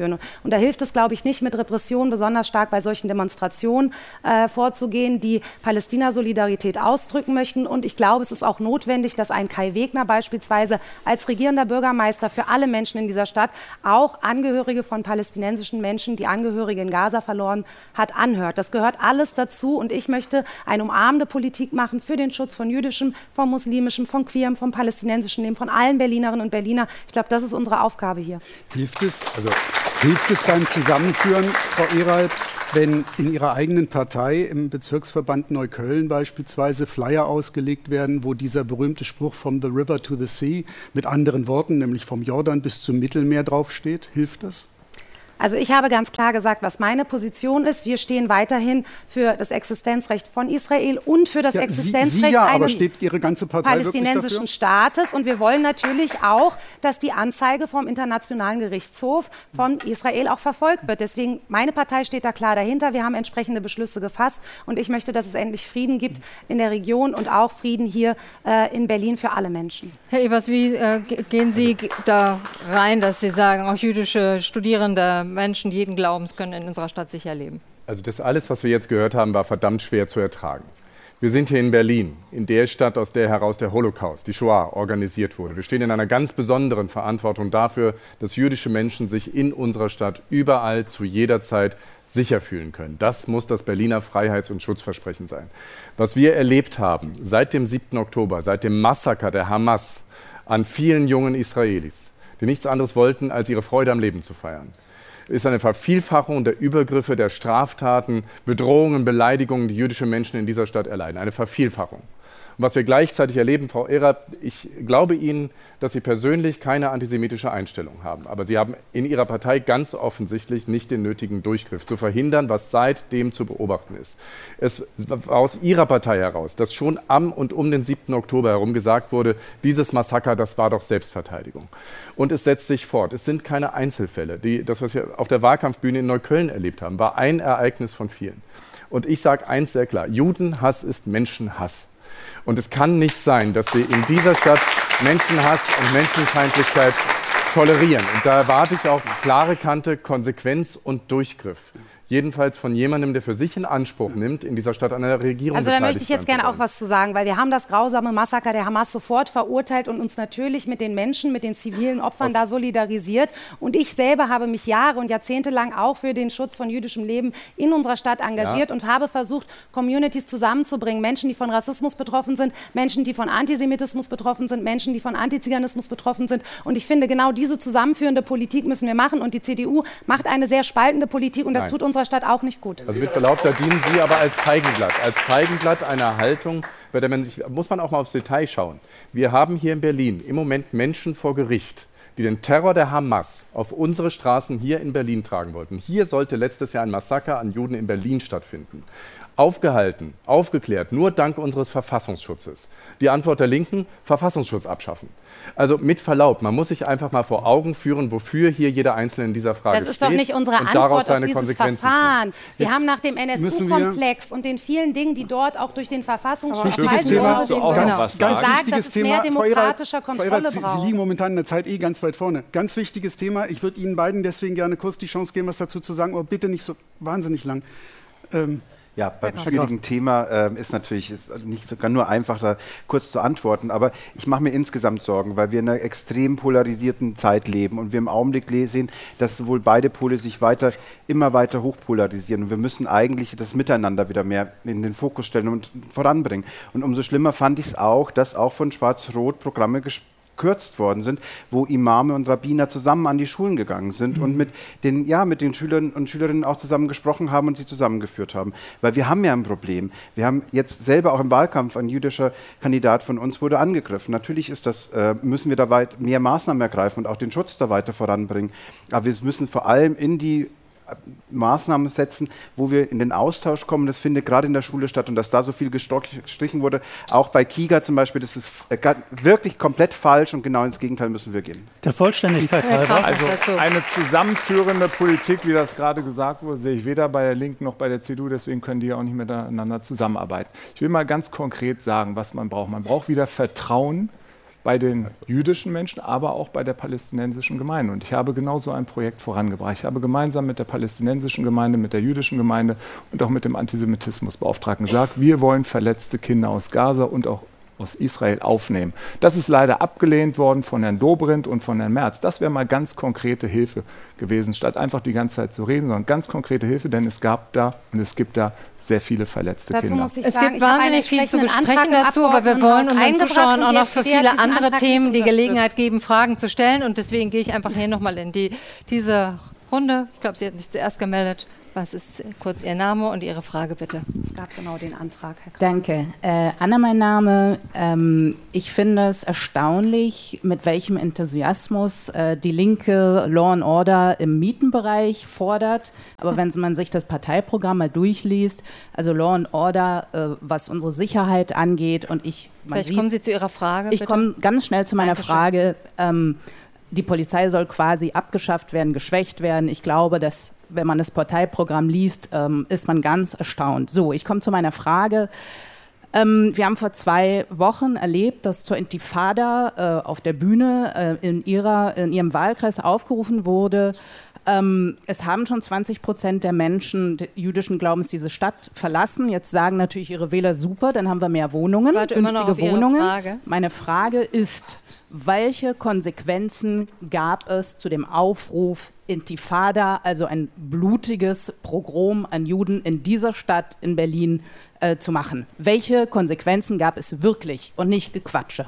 Und da hilft es, glaube ich, nicht mit Repression besonders stark bei solchen Demonstrationen äh, vorzugehen, die Palästina-Solidarität ausdrücken möchten. Und ich glaube, es ist auch notwendig, dass ein Kai Wegner beispielsweise als regierender Bürgermeister für alle Menschen in dieser Stadt auch Angehörige von palästinensischen Menschen, die Angehörige in Gaza verloren hat, anhört. Das gehört alles dazu und ich möchte eine umarmende Politik machen für den Schutz von jüdischem, von muslimischem, von queerem, vom palästinensischen Leben, von allen Berlinerinnen und Berliner. Ich glaube, das ist unsere Aufgabe hier. Hilft es, also hilft es beim Zusammenführen, Frau Erhard, wenn in Ihrer eigenen Partei im Bezirksverband Neukölln beispielsweise Flyer ausgelegt werden, wo dieser berühmte Spruch from the river to the sea mit anderen Worten, nämlich vom Jordan bis zum Mittelmeer draufsteht? Hilft das? Also ich habe ganz klar gesagt, was meine Position ist. Wir stehen weiterhin für das Existenzrecht von Israel und für das ja, Existenzrecht Sie, Sie ja, aber eines steht Ihre ganze Partei palästinensischen Staates. Und wir wollen natürlich auch, dass die Anzeige vom Internationalen Gerichtshof von Israel auch verfolgt wird. Deswegen, meine Partei steht da klar dahinter. Wir haben entsprechende Beschlüsse gefasst. Und ich möchte, dass es endlich Frieden gibt in der Region und auch Frieden hier äh, in Berlin für alle Menschen. Herr Evers, wie äh, gehen Sie da rein, dass Sie sagen, auch jüdische Studierende, Menschen jeden Glaubens können in unserer Stadt sicher leben? Also das alles, was wir jetzt gehört haben, war verdammt schwer zu ertragen. Wir sind hier in Berlin, in der Stadt, aus der heraus der Holocaust, die Shoah, organisiert wurde. Wir stehen in einer ganz besonderen Verantwortung dafür, dass jüdische Menschen sich in unserer Stadt überall zu jeder Zeit sicher fühlen können. Das muss das Berliner Freiheits- und Schutzversprechen sein. Was wir erlebt haben seit dem siebten Oktober, seit dem Massaker der Hamas an vielen jungen Israelis, die nichts anderes wollten, als ihre Freude am Leben zu feiern, ist eine Vervielfachung der Übergriffe, der Straftaten, Bedrohungen, Beleidigungen, die jüdische Menschen in dieser Stadt erleiden. Eine Vervielfachung. Und was wir gleichzeitig erleben, Frau Erhard, ich glaube Ihnen, dass Sie persönlich keine antisemitische Einstellung haben. Aber Sie haben in Ihrer Partei ganz offensichtlich nicht den nötigen Durchgriff zu verhindern, was seitdem zu beobachten ist. Es war aus Ihrer Partei heraus, dass schon am und um den siebten Oktober herum gesagt wurde, dieses Massaker, das war doch Selbstverteidigung. Und es setzt sich fort. Es sind keine Einzelfälle. Die, das, was wir auf der Wahlkampfbühne in Neukölln erlebt haben, war ein Ereignis von vielen. Und ich sage eins sehr klar, Judenhass ist Menschenhass. Und es kann nicht sein, dass wir in dieser Stadt Menschenhass und Menschenfeindlichkeit tolerieren. Und da erwarte ich auch klare Kante, Konsequenz und Durchgriff. Jedenfalls von jemandem, der für sich in Anspruch nimmt, in dieser Stadt an der Regierung Also da beteiligt möchte ich jetzt gerne auch was zu sagen, weil wir haben das grausame Massaker der Hamas sofort verurteilt und uns natürlich mit den Menschen, mit den zivilen Opfern Was? da solidarisiert. Und ich selber habe mich Jahre und Jahrzehnte lang auch für den Schutz von jüdischem Leben in unserer Stadt engagiert ja. und habe versucht, Communities zusammenzubringen. Menschen, die von Rassismus betroffen sind, Menschen, die von Antisemitismus betroffen sind, Menschen, die von Antiziganismus betroffen sind. Und ich finde, genau diese zusammenführende Politik müssen wir machen. Und die C D U macht eine sehr spaltende Politik und das Nein. tut unserer Stadt auch nicht gut. Also mit Verlaub, da dienen Sie aber als Feigenblatt, als Feigenblatt einer Haltung, bei der man sich, muss man auch mal aufs Detail schauen. Wir haben hier in Berlin im Moment Menschen vor Gericht, die den Terror der Hamas auf unsere Straßen hier in Berlin tragen wollten. Hier sollte letztes Jahr ein Massaker an Juden in Berlin stattfinden. Aufgehalten, aufgeklärt, nur dank unseres Verfassungsschutzes. Die Antwort der Linken, Verfassungsschutz abschaffen. Also mit Verlaub, man muss sich einfach mal vor Augen führen, wofür hier jeder Einzelne in dieser Frage steht. Das ist doch nicht unsere Antwort auf dieses Verfahren. Wir haben nach dem N S U-Komplex und den vielen Dingen, die dort auch durch den Verfassungsschutz wichtiges Thema, so auch genau. ganz, ganz gesagt, wichtiges dass Thema. Es mehr demokratischer Frau Kontrolle Erhard, Sie, braucht. Sie liegen momentan in der Zeit eh ganz weit vorne. Ganz wichtiges Thema. Ich würde Ihnen beiden deswegen gerne kurz die Chance geben, was dazu zu sagen, aber bitte nicht so wahnsinnig lang. Ähm, Ja, beim schwierigen Thema äh, ist natürlich ist nicht sogar nur einfach, da kurz zu antworten, aber ich mache mir insgesamt Sorgen, weil wir in einer extrem polarisierten Zeit leben und wir im Augenblick sehen, dass sowohl beide Pole sich weiter, immer weiter hochpolarisieren und wir müssen eigentlich das Miteinander wieder mehr in den Fokus stellen und voranbringen. Und umso schlimmer fand ich es auch, dass auch von Schwarz-Rot Programme gesprochen gekürzt worden sind, wo Imame und Rabbiner zusammen an die Schulen gegangen sind mhm. und mit den, ja, mit den Schülern und Schülerinnen auch zusammen gesprochen haben und sie zusammengeführt haben. Weil wir haben ja ein Problem. Wir haben jetzt selber auch im Wahlkampf, ein jüdischer Kandidat von uns wurde angegriffen. Natürlich ist das, äh, müssen wir da weit mehr Maßnahmen ergreifen und auch den Schutz da weiter voranbringen. Aber wir müssen vor allem in die Maßnahmen setzen, wo wir in den Austausch kommen. Das findet gerade in der Schule statt und dass da so viel gestrichen wurde. Auch bei KIGA zum Beispiel, das ist wirklich komplett falsch und genau ins Gegenteil müssen wir gehen. Der Vollständigkeit halber. Also eine zusammenführende Politik, wie das gerade gesagt wurde, sehe ich weder bei der Linken noch bei der C D U, deswegen können die ja auch nicht miteinander zusammenarbeiten. Ich will mal ganz konkret sagen, was man braucht. Man braucht wieder Vertrauen bei den jüdischen Menschen, aber auch bei der palästinensischen Gemeinde. Und ich habe genauso ein Projekt vorangebracht. Ich habe gemeinsam mit der palästinensischen Gemeinde, mit der jüdischen Gemeinde und auch mit dem Antisemitismusbeauftragten gesagt, wir wollen verletzte Kinder aus Gaza und auch aus Israel aufnehmen. Das ist leider abgelehnt worden von Herrn Dobrindt und von Herrn Merz. Das wäre mal ganz konkrete Hilfe gewesen, statt einfach die ganze Zeit zu reden, sondern ganz konkrete Hilfe, denn es gab da und es gibt da sehr viele verletzte dazu Kinder. Muss ich es sagen, gibt wahnsinnig viel zu besprechen dazu, aber wir wollen unseren Zuschauern auch noch für viele andere Themen die Gelegenheit geben, Fragen zu stellen. Und deswegen gehe ich einfach hier nochmal in die, diese Runde. Ich glaube, Sie hat sich zuerst gemeldet. Was ist kurz Ihr Name und Ihre Frage, bitte? Es gab genau den Antrag, Herr Kramer. Danke. Äh, Anna, mein Name. Ähm, ich finde es erstaunlich, mit welchem Enthusiasmus äh, die Linke Law and Order im Mietenbereich fordert. Aber wenn man sich das Parteiprogramm mal durchliest, also Law and Order, äh, was unsere Sicherheit angeht, und ich... Vielleicht sieht, kommen Sie zu Ihrer Frage, Ich bitte. komme ganz schnell zu meiner Dankeschön. Frage. Ähm, die Polizei soll quasi abgeschafft werden, geschwächt werden. Ich glaube, dass, wenn man das Parteiprogramm liest, ähm, ist man ganz erstaunt. So, ich komme zu meiner Frage. Ähm, wir haben vor zwei Wochen erlebt, dass zur Intifada äh, auf der Bühne äh, in, ihrer, in ihrem Wahlkreis aufgerufen wurde. Ähm, es haben schon zwanzig Prozent der Menschen jüdischen Glaubens diese Stadt verlassen. Jetzt sagen natürlich ihre Wähler, super, dann haben wir mehr Wohnungen, Ich warte immer noch günstige auf Ihre Wohnungen. Frage. Meine Frage ist, welche Konsequenzen gab es zu dem Aufruf Intifada, also ein blutiges Pogrom an Juden in dieser Stadt in Berlin äh, zu machen? Welche Konsequenzen gab es wirklich und nicht Gequatsche?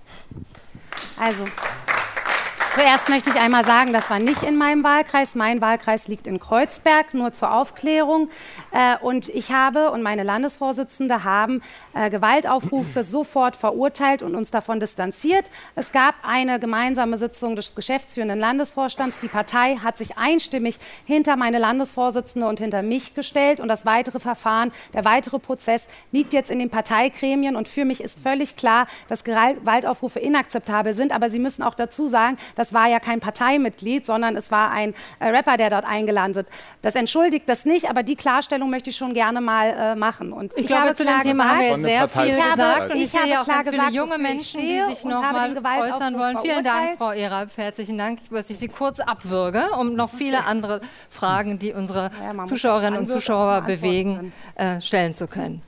Also, zuerst möchte ich einmal sagen, das war nicht in meinem Wahlkreis. Mein Wahlkreis liegt in Kreuzberg, nur zur Aufklärung. Äh, und ich habe und meine Landesvorsitzende haben äh, Gewaltaufrufe sofort verurteilt und uns davon distanziert. Es gab eine gemeinsame Sitzung des geschäftsführenden Landesvorstands. Die Partei hat sich einstimmig hinter meine Landesvorsitzende und hinter mich gestellt. Und das weitere Verfahren, der weitere Prozess liegt jetzt in den Parteigremien. Und für mich ist völlig klar, dass Gewaltaufrufe inakzeptabel sind. Aber Sie müssen auch dazu sagen, das war ja kein Parteimitglied, sondern es war ein äh, Rapper, der dort eingeladen ist. Das entschuldigt das nicht, aber die Klarstellung möchte ich schon gerne mal äh, machen. Und Ich, ich, glaube, habe zu klar dem Thema haben wir gesagt, jetzt sehr viel ich habe, gesagt. Und ich, ich sehe habe auch klar ganz viele gesagt, junge wofür ich Menschen, stehe die sich und noch habe mal den Gewaltaufruf äußern wollen. Vielen Dank, verurteilt. Frau Ehrer. Herzlichen Dank, dass ich Sie kurz abwürge, um noch viele andere Fragen, die unsere Ja, man muss Zuschauerinnen auch und anwürgen, Zuschauer antworten bewegen, äh, stellen zu können.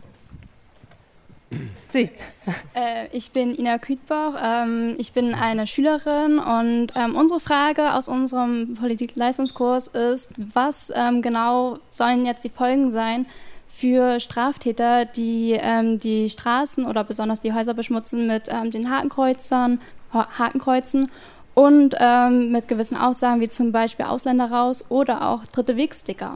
Sie. Äh, ich bin Ina Kütbach, ähm, ich bin eine Schülerin und ähm, unsere Frage aus unserem Politikleistungskurs ist, was ähm, genau sollen jetzt die Folgen sein für Straftäter, die ähm, die Straßen oder besonders die Häuser beschmutzen mit ähm, den Hakenkreuzern, Ha- Hakenkreuzen und ähm, mit gewissen Aussagen wie zum Beispiel Ausländer raus oder auch dritte Wegsticker.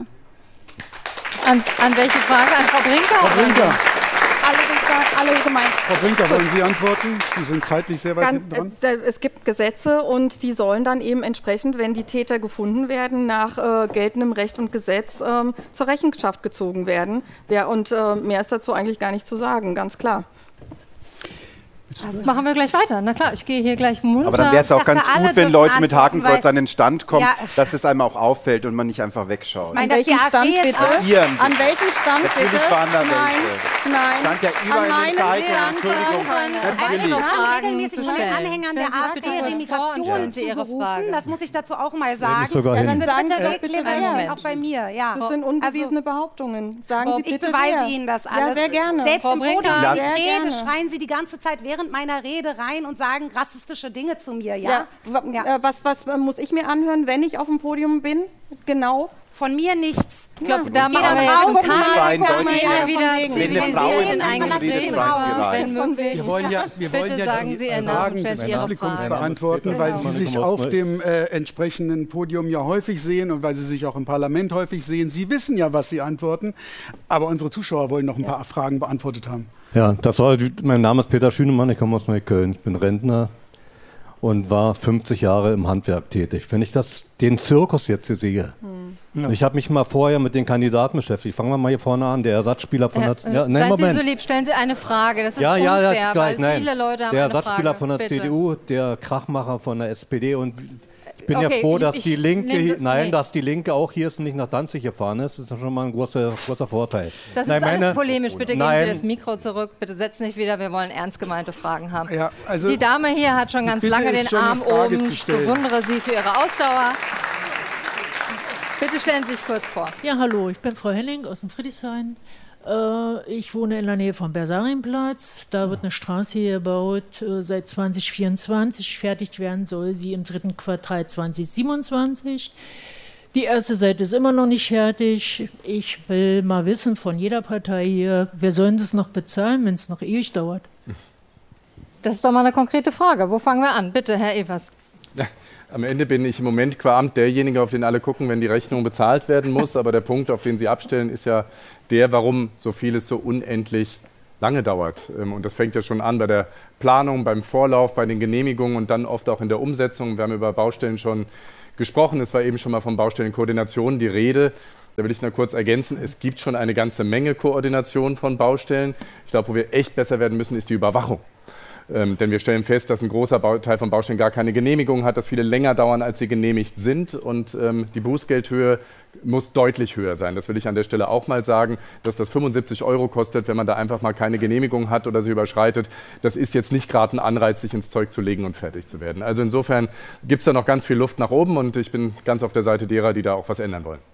An, an welche Frage? An Frau Brinker? Frau Brinker. Alle, alle gemeint. Frau Brinker, wollen Sie antworten? Sie sind zeitlich sehr weit Ganz, hinten dran. äh, es gibt Gesetze und die sollen dann eben entsprechend, wenn die Täter gefunden werden, nach äh, geltendem Recht und Gesetz ähm, zur Rechenschaft gezogen werden. Ja, und äh, mehr ist dazu eigentlich gar nicht zu sagen, ganz klar. Also machen wir gleich weiter. Na klar, ich gehe hier gleich munter. Aber dann wäre es auch ganz gut, wenn Leute mit Hakenkreuz an den Stand kommen, Ja. dass es einem auch auffällt und man nicht einfach wegschaut. Ich meine, dass die AfD jetzt auch- Hier, An welchem Stand Natürlich bitte? waren da Nein, welche. nein. Stand ja überall in den meinem Zeitungen. Stand Entschuldigung. waren Natürlich. Wir haben Fragen regelmäßig zu von den stellen. Anhängern Stellen der Sie bitte AfD kurz vor Remigration und stellen Sie Ihre zugerufen. Frage. Das muss ich dazu auch mal mich sagen. sogar hin. Dann Sagen bitte Sie bitte Deklarieren, wer. auch bei mir. Ja. Das sind unbewiesene Behauptungen. Sagen Sie Ich bitte beweise wer. Ihnen das Ja, alles. sehr gerne. Selbst Frau im Brinker. Podium, Ja, wenn ich sehr rede, gerne. schreien Sie die ganze Zeit während meiner Rede rein und sagen rassistische Dinge zu mir. Ja. Ja. wa- äh, Was, was äh, muss ich mir anhören, wenn ich auf dem Podium bin? Genau. Von mir nichts. Ich glaube, Ja. da Ich machen gehe wir dann jetzt raus ein und paar mal Mal von mir wieder von wegen. Wenn eine Frau zivilisiert in ein Englisch redet, Gespräch, schreibt sie rein. wenn möglich. Wir wollen ja, wir wollen Bitte ja sagen die Sie Ihren Namen, Fragen stellen des Sie Ihre Publikums Frage. beantworten, Genau. weil Sie sich auf dem äh, entsprechenden Podium ja häufig sehen und weil Sie sich auch im Parlament häufig sehen. Sie wissen ja, was Sie antworten, aber unsere Zuschauer wollen noch ein paar Fragen beantwortet haben. Ja, das war, mein Name ist Peter Schünemann, ich komme aus Neukölln, ich bin Rentner und war fünfzig Jahre im Handwerk tätig. Wenn ich das, den Zirkus jetzt hier sehe, Hm. ich habe mich mal vorher mit den Kandidaten beschäftigt. Fangen wir mal hier vorne an, der Ersatzspieler von Ja, der... äh, Ja, nein, seien Moment. Sie so lieb, stellen Sie eine Frage. Das ist Ja, ja, unfair, ja, weil gleich, nein. viele Leute haben Der eine Ersatzspieler Frage. von der Bitte. C D U, der Krachmacher von der S P D und Ich bin okay, ja froh, dass ich, die Linke, nehme, nein, nee. dass die Linke auch hier ist und nicht nach Danzig gefahren ist. Das ist schon mal ein großer, großer Vorteil. Das nein, ist alles meine, polemisch. Bitte geben nein. Sie das Mikro zurück. Bitte setzen nicht wieder. Wir wollen ernst gemeinte Fragen haben. Ja, also die Dame hier hat schon ganz lange den Arm oben. Ich bewundere Sie für Ihre Ausdauer. Bitte stellen Sie sich kurz vor. Ja, hallo, ich bin Frau Henning aus dem Friedrichshain. Äh, ich wohne in der Nähe vom Bersarienplatz. Da wird eine Straße hier gebaut. Äh, seit zwanzig vierundzwanzig. Fertig werden soll sie im dritten Quartal zwanzig siebenundzwanzig. Die erste Seite ist immer noch nicht fertig. Ich will mal wissen von jeder Partei hier, wer soll das noch bezahlen, wenn es noch ewig dauert? Das ist doch mal eine konkrete Frage. Wo fangen wir an? Bitte, Herr Evers. Ja, am Ende bin ich im Moment qua Amt derjenige, auf den alle gucken, wenn die Rechnung bezahlt werden muss. Aber der Punkt, auf den Sie abstellen, ist ja der, warum so vieles so unendlich lange dauert. Und das fängt ja schon an bei der Planung, beim Vorlauf, bei den Genehmigungen und dann oft auch in der Umsetzung. Wir haben über Baustellen schon gesprochen. Es war eben schon mal von Baustellenkoordination die Rede. Da will ich nur kurz ergänzen, es gibt schon eine ganze Menge Koordination von Baustellen. Ich glaube, wo wir echt besser werden müssen, ist die Überwachung. Ähm, denn wir stellen fest, dass ein großer Bau Teil von Baustellen gar keine Genehmigung hat, dass viele länger dauern, als sie genehmigt sind. Und ähm, die Bußgeldhöhe muss deutlich höher sein. Das will ich an der Stelle auch mal sagen, dass das fünfundsiebzig Euro kostet, wenn man da einfach mal keine Genehmigung hat oder sie überschreitet. Das ist jetzt nicht gerade ein Anreiz, sich ins Zeug zu legen und fertig zu werden. Also insofern gibt es da noch ganz viel Luft nach oben und ich bin ganz auf der Seite derer, die da auch was ändern wollen.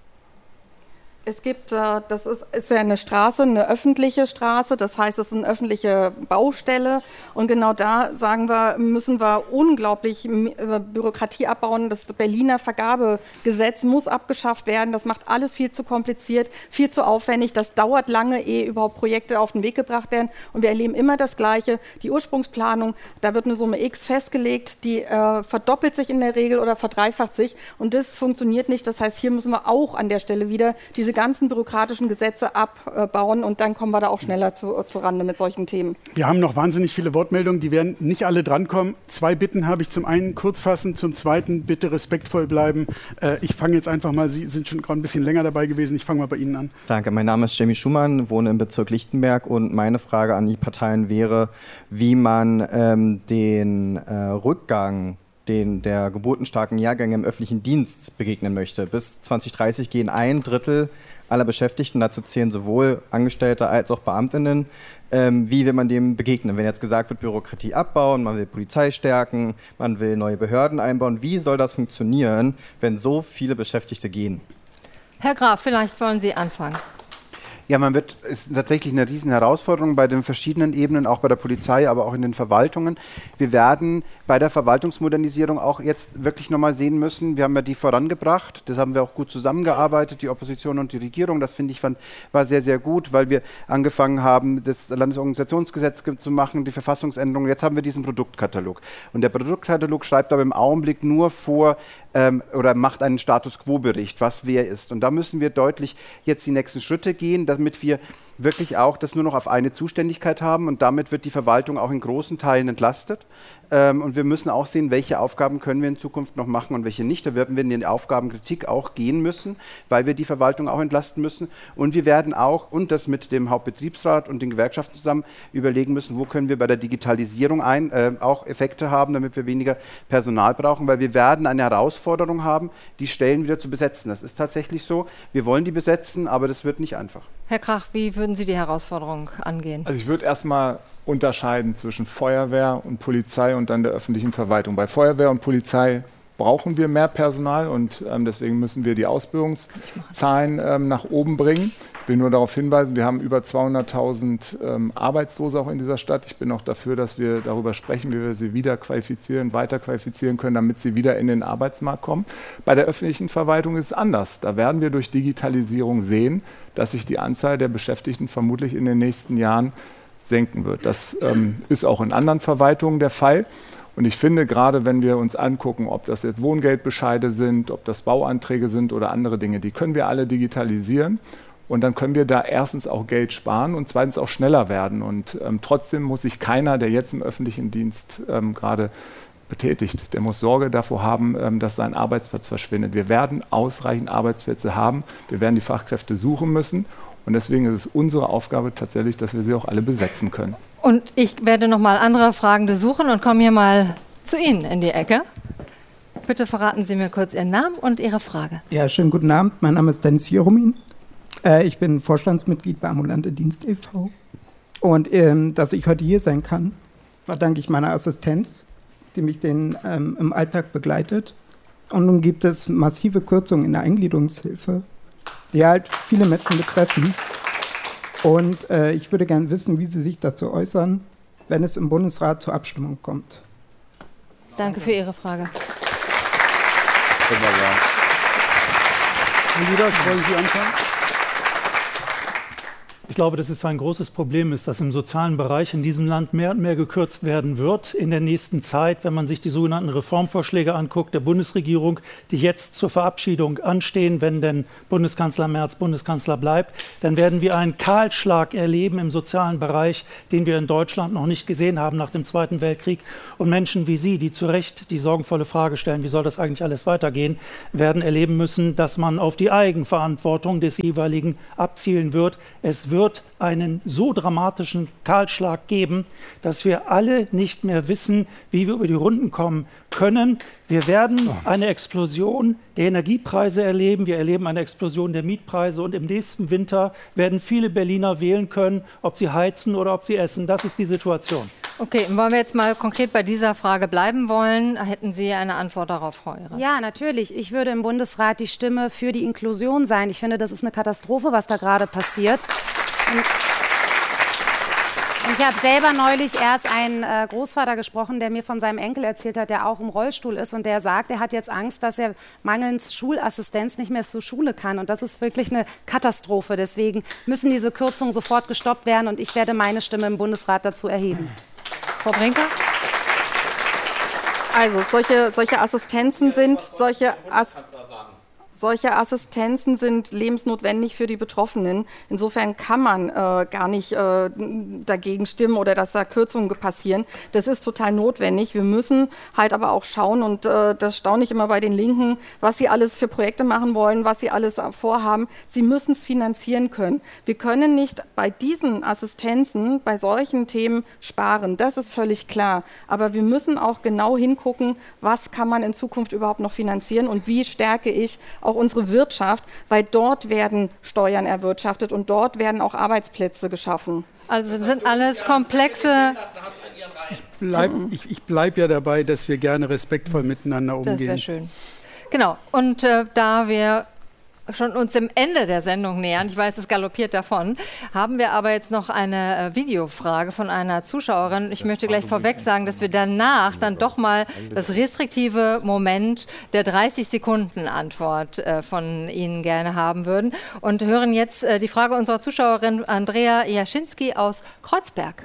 Es gibt, äh, das ist, ist ja eine Straße, eine öffentliche Straße, das heißt, es ist eine öffentliche Baustelle und genau da, sagen wir, müssen wir unglaublich äh, Bürokratie abbauen. Das Berliner Vergabegesetz muss abgeschafft werden, das macht alles viel zu kompliziert, viel zu aufwendig, das dauert lange, ehe überhaupt Projekte auf den Weg gebracht werden und wir erleben immer das Gleiche, die Ursprungsplanung, da wird eine Summe X festgelegt, die äh, verdoppelt sich in der Regel oder verdreifacht sich und das funktioniert nicht, das heißt, hier müssen wir auch an der Stelle wieder diese ganzen bürokratischen Gesetze abbauen und dann kommen wir da auch schneller zu, zu Rande mit solchen Themen. Wir haben noch wahnsinnig viele Wortmeldungen, die werden nicht alle drankommen. Zwei Bitten habe ich. Zum einen kurz fassen, zum zweiten bitte respektvoll bleiben. Äh, ich fange jetzt einfach mal, Sie sind schon gerade ein bisschen länger dabei gewesen, ich fange mal bei Ihnen an. Danke, mein Name ist Jamie Schumann, wohne im Bezirk Lichtenberg und meine Frage an die Parteien wäre, wie man ähm, den äh, Rückgang den der geburtenstarken Jahrgänge im öffentlichen Dienst begegnen möchte. Bis zwanzig dreißig gehen ein Drittel aller Beschäftigten, dazu zählen sowohl Angestellte als auch Beamtinnen. Ähm, wie will man dem begegnen? Wenn jetzt gesagt wird, Bürokratie abbauen, man will Polizei stärken, man will neue Behörden einbauen, wie soll das funktionieren, wenn so viele Beschäftigte gehen? Herr Graf, vielleicht wollen Sie anfangen. Ja, man wird, ist tatsächlich eine riesen Herausforderung bei den verschiedenen Ebenen, auch bei der Polizei, aber auch in den Verwaltungen. Wir werden bei der Verwaltungsmodernisierung auch jetzt wirklich nochmal sehen müssen, wir haben ja die vorangebracht, das haben wir auch gut zusammengearbeitet, die Opposition und die Regierung, das finde ich fand, war sehr, sehr gut, weil wir angefangen haben, das Landesorganisationsgesetz zu machen, die Verfassungsänderung, jetzt haben wir diesen Produktkatalog. Und der Produktkatalog schreibt aber im Augenblick nur vor, ähm, oder macht einen Status-Quo-Bericht, was wer ist. Und da müssen wir deutlich jetzt die nächsten Schritte gehen, damit wir wirklich auch das nur noch auf eine Zuständigkeit haben und damit wird die Verwaltung auch in großen Teilen entlastet. Ähm, und wir müssen auch sehen, welche Aufgaben können wir in Zukunft noch machen und welche nicht. Da werden wir in die Aufgabenkritik auch gehen müssen, weil wir die Verwaltung auch entlasten müssen. Und wir werden auch, und das mit dem Hauptbetriebsrat und den Gewerkschaften zusammen, überlegen müssen, wo können wir bei der Digitalisierung ein, äh, auch Effekte haben, damit wir weniger Personal brauchen, weil wir werden eine Herausforderung haben, die Stellen wieder zu besetzen. Das ist tatsächlich so. Wir wollen die besetzen, aber das wird nicht einfach. Herr Krach, wie würden Sie die Herausforderung angehen? Also ich würde erstmal unterscheiden zwischen Feuerwehr und Polizei und dann der öffentlichen Verwaltung. Bei Feuerwehr und Polizei brauchen wir mehr Personal und ähm, deswegen müssen wir die Ausbildungszahlen ähm, nach oben bringen. Ich will nur darauf hinweisen, wir haben über zweihunderttausend ähm, Arbeitslose auch in dieser Stadt. Ich bin auch dafür, dass wir darüber sprechen, wie wir sie wieder qualifizieren, weiter qualifizieren können, damit sie wieder in den Arbeitsmarkt kommen. Bei der öffentlichen Verwaltung ist es anders. Da werden wir durch Digitalisierung sehen, dass sich die Anzahl der Beschäftigten vermutlich in den nächsten Jahren senken wird. Das ähm, ist auch in anderen Verwaltungen der Fall. Und ich finde, gerade wenn wir uns angucken, ob das jetzt Wohngeldbescheide sind, ob das Bauanträge sind oder andere Dinge, die können wir alle digitalisieren. Und dann können wir da erstens auch Geld sparen und zweitens auch schneller werden. Und ähm, trotzdem muss sich keiner, der jetzt im öffentlichen Dienst ähm, gerade betätigt, der muss Sorge davor haben, ähm, dass sein Arbeitsplatz verschwindet. Wir werden ausreichend Arbeitsplätze haben. Wir werden die Fachkräfte suchen müssen. Und deswegen ist es unsere Aufgabe tatsächlich, dass wir sie auch alle besetzen können. Und ich werde noch mal andere Fragende suchen und komme hier mal zu Ihnen in die Ecke. Bitte verraten Sie mir kurz Ihren Namen und Ihre Frage. Ja, schönen guten Abend. Mein Name ist Dennis Jeromin. Äh, ich bin Vorstandsmitglied bei Ambulante Dienst e V Und ähm, dass ich heute hier sein kann, verdanke ich meiner Assistenz, die mich den, ähm, im Alltag begleitet. Und nun gibt es massive Kürzungen in der Eingliederungshilfe, die halt viele Menschen betreffen. Und äh, ich würde gerne wissen, wie Sie sich dazu äußern, wenn es im Bundesrat zur Abstimmung kommt. Danke für Ihre Frage. Wunderbar. Herr Lüders, wollen Sie anfangen? Ich glaube, dass es ein großes Problem ist, dass im sozialen Bereich in diesem Land mehr und mehr gekürzt werden wird in der nächsten Zeit, wenn man sich die sogenannten Reformvorschläge anguckt der Bundesregierung, die jetzt zur Verabschiedung anstehen, wenn denn Bundeskanzler Merz Bundeskanzler bleibt, dann werden wir einen Kahlschlag erleben im sozialen Bereich, den wir in Deutschland noch nicht gesehen haben nach dem Zweiten Weltkrieg. Und Menschen wie Sie, die zu Recht die sorgenvolle Frage stellen, wie soll das eigentlich alles weitergehen, werden erleben müssen, dass man auf die Eigenverantwortung des jeweiligen abzielen wird. Es wird wird einen so dramatischen Kahlschlag geben, dass wir alle nicht mehr wissen, wie wir über die Runden kommen können. Wir werden eine Explosion der Energiepreise erleben, wir erleben eine Explosion der Mietpreise und im nächsten Winter werden viele Berliner wählen können, ob sie heizen oder ob sie essen. Das ist die Situation. Okay, wollen wir jetzt mal konkret bei dieser Frage bleiben wollen? Hätten Sie eine Antwort darauf, Frau Ehre? Ja, natürlich. Ich würde im Bundesrat die Stimme für die Inklusion sein. Ich finde, das ist eine Katastrophe, was da gerade passiert. Und Und ich habe selber neulich erst einen äh, Großvater gesprochen, der mir von seinem Enkel erzählt hat, der auch im Rollstuhl ist und der sagt, er hat jetzt Angst, dass er mangels Schulassistenz nicht mehr zur Schule kann. Und das ist wirklich eine Katastrophe. Deswegen müssen diese Kürzungen sofort gestoppt werden und ich werde meine Stimme im Bundesrat dazu erheben. Frau Brinker? Also solche, solche Assistenzen sind solche As Solche Assistenzen sind lebensnotwendig für die Betroffenen. Insofern kann man äh, gar nicht äh, dagegen stimmen oder dass da Kürzungen passieren. Das ist total notwendig. Wir müssen halt aber auch schauen, und äh, das staune ich immer bei den Linken, was sie alles für Projekte machen wollen, was sie alles vorhaben. Sie müssen es finanzieren können. Wir können nicht bei diesen Assistenzen, bei solchen Themen sparen. Das ist völlig klar. Aber wir müssen auch genau hingucken, was kann man in Zukunft überhaupt noch finanzieren und wie stärke ich auch unsere Wirtschaft, weil dort werden Steuern erwirtschaftet und dort werden auch Arbeitsplätze geschaffen. Also sind alles komplexe... Ich bleibe ich, ich bleib ja dabei, dass wir gerne respektvoll miteinander umgehen. Das wäre schön. Genau, und äh, da wir schon uns dem Ende der Sendung nähern, ich weiß, es galoppiert davon, haben wir aber jetzt noch eine äh, Videofrage von einer Zuschauerin. Ich möchte gleich vorweg sagen, dass wir danach dann doch mal das restriktive Moment der dreißig Sekunden Antwort äh, von Ihnen gerne haben würden und hören jetzt äh, die Frage unserer Zuschauerin Andrea Jaschinski aus Kreuzberg.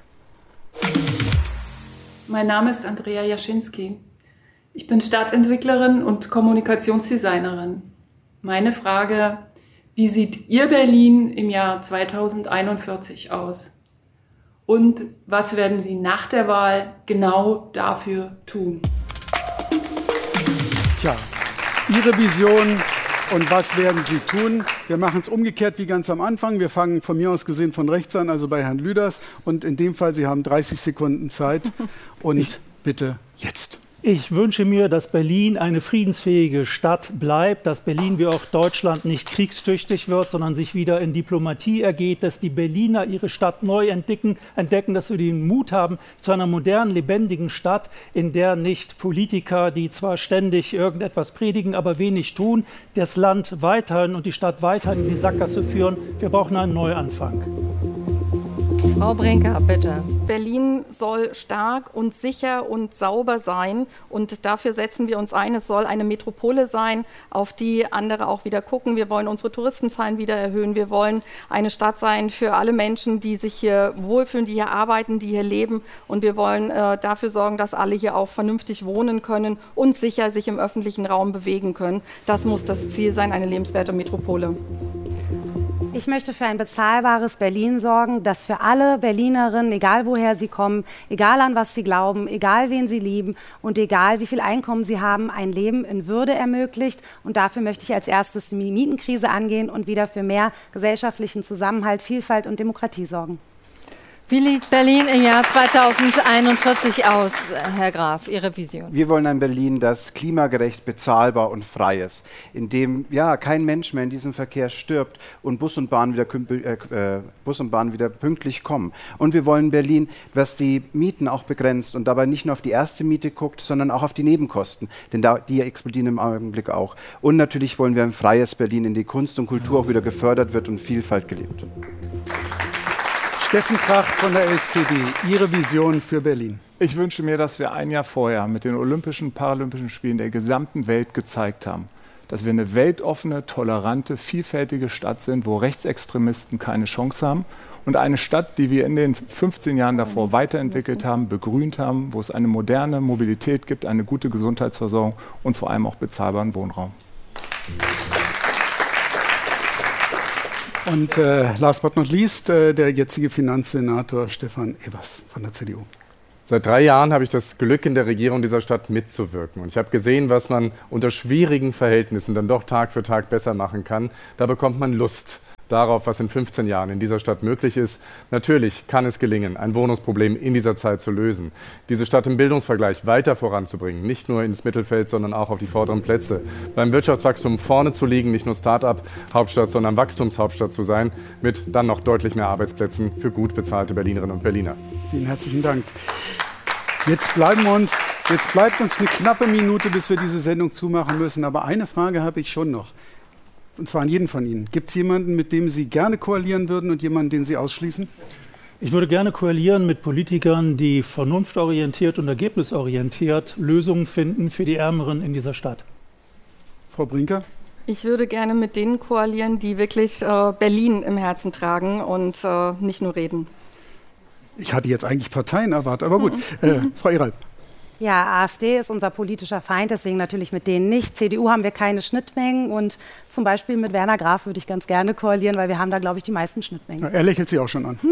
Mein Name ist Andrea Jaschinski. Ich bin Stadtentwicklerin und Kommunikationsdesignerin. Meine Frage, wie sieht Ihr Berlin im Jahr zweitausendeinundvierzig aus? Und was werden Sie nach der Wahl genau dafür tun? Tja, Ihre Vision und was werden Sie tun? Wir machen es umgekehrt wie ganz am Anfang. Wir fangen von mir aus gesehen von rechts an, also bei Herrn Lüders. Und in dem Fall, Sie haben dreißig Sekunden Zeit. Und bitte jetzt. Ich wünsche mir, dass Berlin eine friedensfähige Stadt bleibt, dass Berlin wie auch Deutschland nicht kriegstüchtig wird, sondern sich wieder in Diplomatie ergeht, dass die Berliner ihre Stadt neu entdecken, entdecken, dass wir den Mut haben zu einer modernen, lebendigen Stadt, in der nicht Politiker, die zwar ständig irgendetwas predigen, aber wenig tun, das Land weiterhin und die Stadt weiterhin in die Sackgasse führen. Wir brauchen einen Neuanfang. Frau Brinker, bitte. Berlin soll stark und sicher und sauber sein und dafür setzen wir uns ein. Es soll eine Metropole sein, auf die andere auch wieder gucken. Wir wollen unsere Touristenzahlen wieder erhöhen. Wir wollen eine Stadt sein für alle Menschen, die sich hier wohlfühlen, die hier arbeiten, die hier leben. Und wir wollen äh, dafür sorgen, dass alle hier auch vernünftig wohnen können und sicher sich im öffentlichen Raum bewegen können. Das muss das Ziel sein, eine lebenswerte Metropole. Ich möchte für ein bezahlbares Berlin sorgen, das für alle Berlinerinnen, egal woher sie kommen, egal an was sie glauben, egal wen sie lieben und egal wie viel Einkommen sie haben, ein Leben in Würde ermöglicht. Und dafür möchte ich als erstes die Mietenkrise angehen und wieder für mehr gesellschaftlichen Zusammenhalt, Vielfalt und Demokratie sorgen. Wie sieht Berlin im Jahr zweitausendeinundvierzig aus, Herr Graf, Ihre Vision? Wir wollen ein Berlin, das klimagerecht, bezahlbar und frei ist, in dem ja, kein Mensch mehr in diesem Verkehr stirbt und Bus und Bahn wieder, äh, Bus und Bahn wieder pünktlich kommen. Und wir wollen Berlin, was die Mieten auch begrenzt und dabei nicht nur auf die erste Miete guckt, sondern auch auf die Nebenkosten, denn da, die explodieren im Augenblick auch. Und natürlich wollen wir ein freies Berlin, in dem Kunst und Kultur auch wieder gefördert wird und Vielfalt gelebt wird. Steffen Kracht von der S P D, Ihre Vision für Berlin? Ich wünsche mir, dass wir ein Jahr vorher mit den Olympischen, Paralympischen Spielen der gesamten Welt gezeigt haben, dass wir eine weltoffene, tolerante, vielfältige Stadt sind, wo Rechtsextremisten keine Chance haben. Und eine Stadt, die wir in den fünfzehn Jahren davor weiterentwickelt haben, begrünt haben, wo es eine moderne Mobilität gibt, eine gute Gesundheitsversorgung und vor allem auch bezahlbaren Wohnraum. Und äh, last but not least, äh, der jetzige Finanzsenator Stefan Evers von der C D U. Seit drei Jahren habe ich das Glück, in der Regierung dieser Stadt mitzuwirken. Und ich habe gesehen, was man unter schwierigen Verhältnissen dann doch Tag für Tag besser machen kann. Da bekommt man Lust darauf, was in fünfzehn Jahren in dieser Stadt möglich ist. Natürlich kann es gelingen, ein Wohnungsproblem in dieser Zeit zu lösen. Diese Stadt im Bildungsvergleich weiter voranzubringen, nicht nur ins Mittelfeld, sondern auch auf die vorderen Plätze. Beim Wirtschaftswachstum vorne zu liegen, nicht nur Start-up-Hauptstadt, sondern Wachstumshauptstadt zu sein, mit dann noch deutlich mehr Arbeitsplätzen für gut bezahlte Berlinerinnen und Berliner. Vielen herzlichen Dank. Jetzt, bleiben wir uns, jetzt bleibt uns eine knappe Minute, bis wir diese Sendung zumachen müssen. Aber eine Frage habe ich schon noch. Und zwar an jeden von Ihnen. Gibt es jemanden, mit dem Sie gerne koalieren würden und jemanden, den Sie ausschließen? Ich würde gerne koalieren mit Politikern, die vernunftorientiert und ergebnisorientiert Lösungen finden für die Ärmeren in dieser Stadt. Frau Brinker? Ich würde gerne mit denen koalieren, die wirklich äh, Berlin im Herzen tragen und äh, nicht nur reden. Ich hatte jetzt eigentlich Parteien erwartet, aber gut. äh, Frau Iralp. Ja, AfD ist unser politischer Feind, deswegen natürlich mit denen nicht. C D U haben wir keine Schnittmengen und zum Beispiel mit Werner Graf würde ich ganz gerne koalieren, weil wir haben da, glaube ich, die meisten Schnittmengen. Er lächelt Sie auch schon an.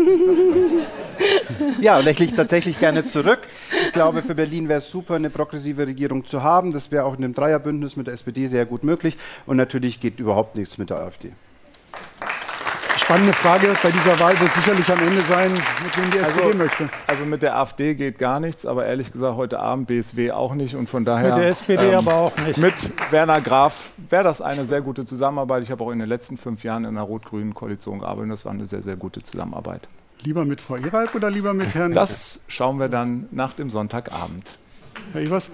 Ja, lächle ich tatsächlich gerne zurück. Ich glaube, für Berlin wäre es super, eine progressive Regierung zu haben. Das wäre auch in einem Dreierbündnis mit der S P D sehr gut möglich. Und natürlich geht überhaupt nichts mit der AfD. Spannende Frage. Bei dieser Wahl wird sicherlich am Ende sein, mit wem die S P D also, möchte. Also mit der AfD geht gar nichts, aber ehrlich gesagt heute Abend B S W auch nicht. Und von daher mit der S P D ähm, aber auch nicht. Mit Werner Graf wäre das eine sehr gute Zusammenarbeit. Ich habe auch in den letzten fünf Jahren in einer rot-grünen Koalition gearbeitet und das war eine sehr, sehr gute Zusammenarbeit. Lieber mit Frau Iralp oder lieber mit Herrn... Das schauen wir dann nach dem Sonntagabend. Herr Evers?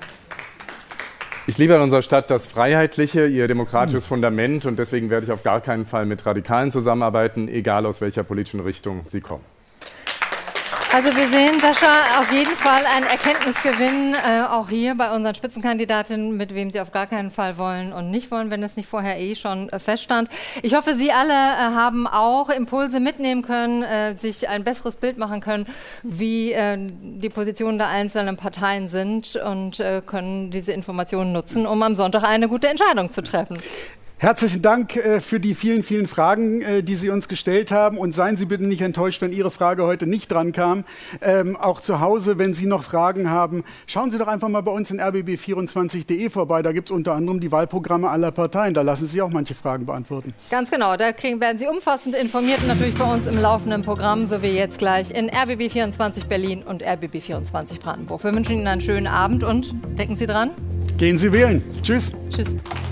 Ich liebe an unserer Stadt das Freiheitliche, ihr demokratisches Fundament und deswegen werde ich auf gar keinen Fall mit Radikalen zusammenarbeiten, egal aus welcher politischen Richtung sie kommen. Also wir sehen, Sascha, auf jeden Fall einen Erkenntnisgewinn, äh, auch hier bei unseren Spitzenkandidatinnen, mit wem sie auf gar keinen Fall wollen und nicht wollen, wenn es nicht vorher eh schon äh, feststand. Ich hoffe, Sie alle äh, haben auch Impulse mitnehmen können, äh, sich ein besseres Bild machen können, wie äh, die Positionen der einzelnen Parteien sind und äh, können diese Informationen nutzen, um am Sonntag eine gute Entscheidung zu treffen. Herzlichen Dank äh, für die vielen, vielen Fragen, äh, die Sie uns gestellt haben. Und seien Sie bitte nicht enttäuscht, wenn Ihre Frage heute nicht dran kam. Ähm, auch zu Hause, wenn Sie noch Fragen haben, schauen Sie doch einfach mal bei uns in r b b vierundzwanzig punkt de vorbei. Da gibt es unter anderem die Wahlprogramme aller Parteien. Da lassen Sie auch manche Fragen beantworten. Ganz genau. Da kriegen, werden Sie umfassend informiert, natürlich bei uns im laufenden Programm, so wie jetzt gleich in r b b vierundzwanzig Berlin und r b b vierundzwanzig Brandenburg. Wir wünschen Ihnen einen schönen Abend und denken Sie dran. Gehen Sie wählen. Tschüss. Tschüss.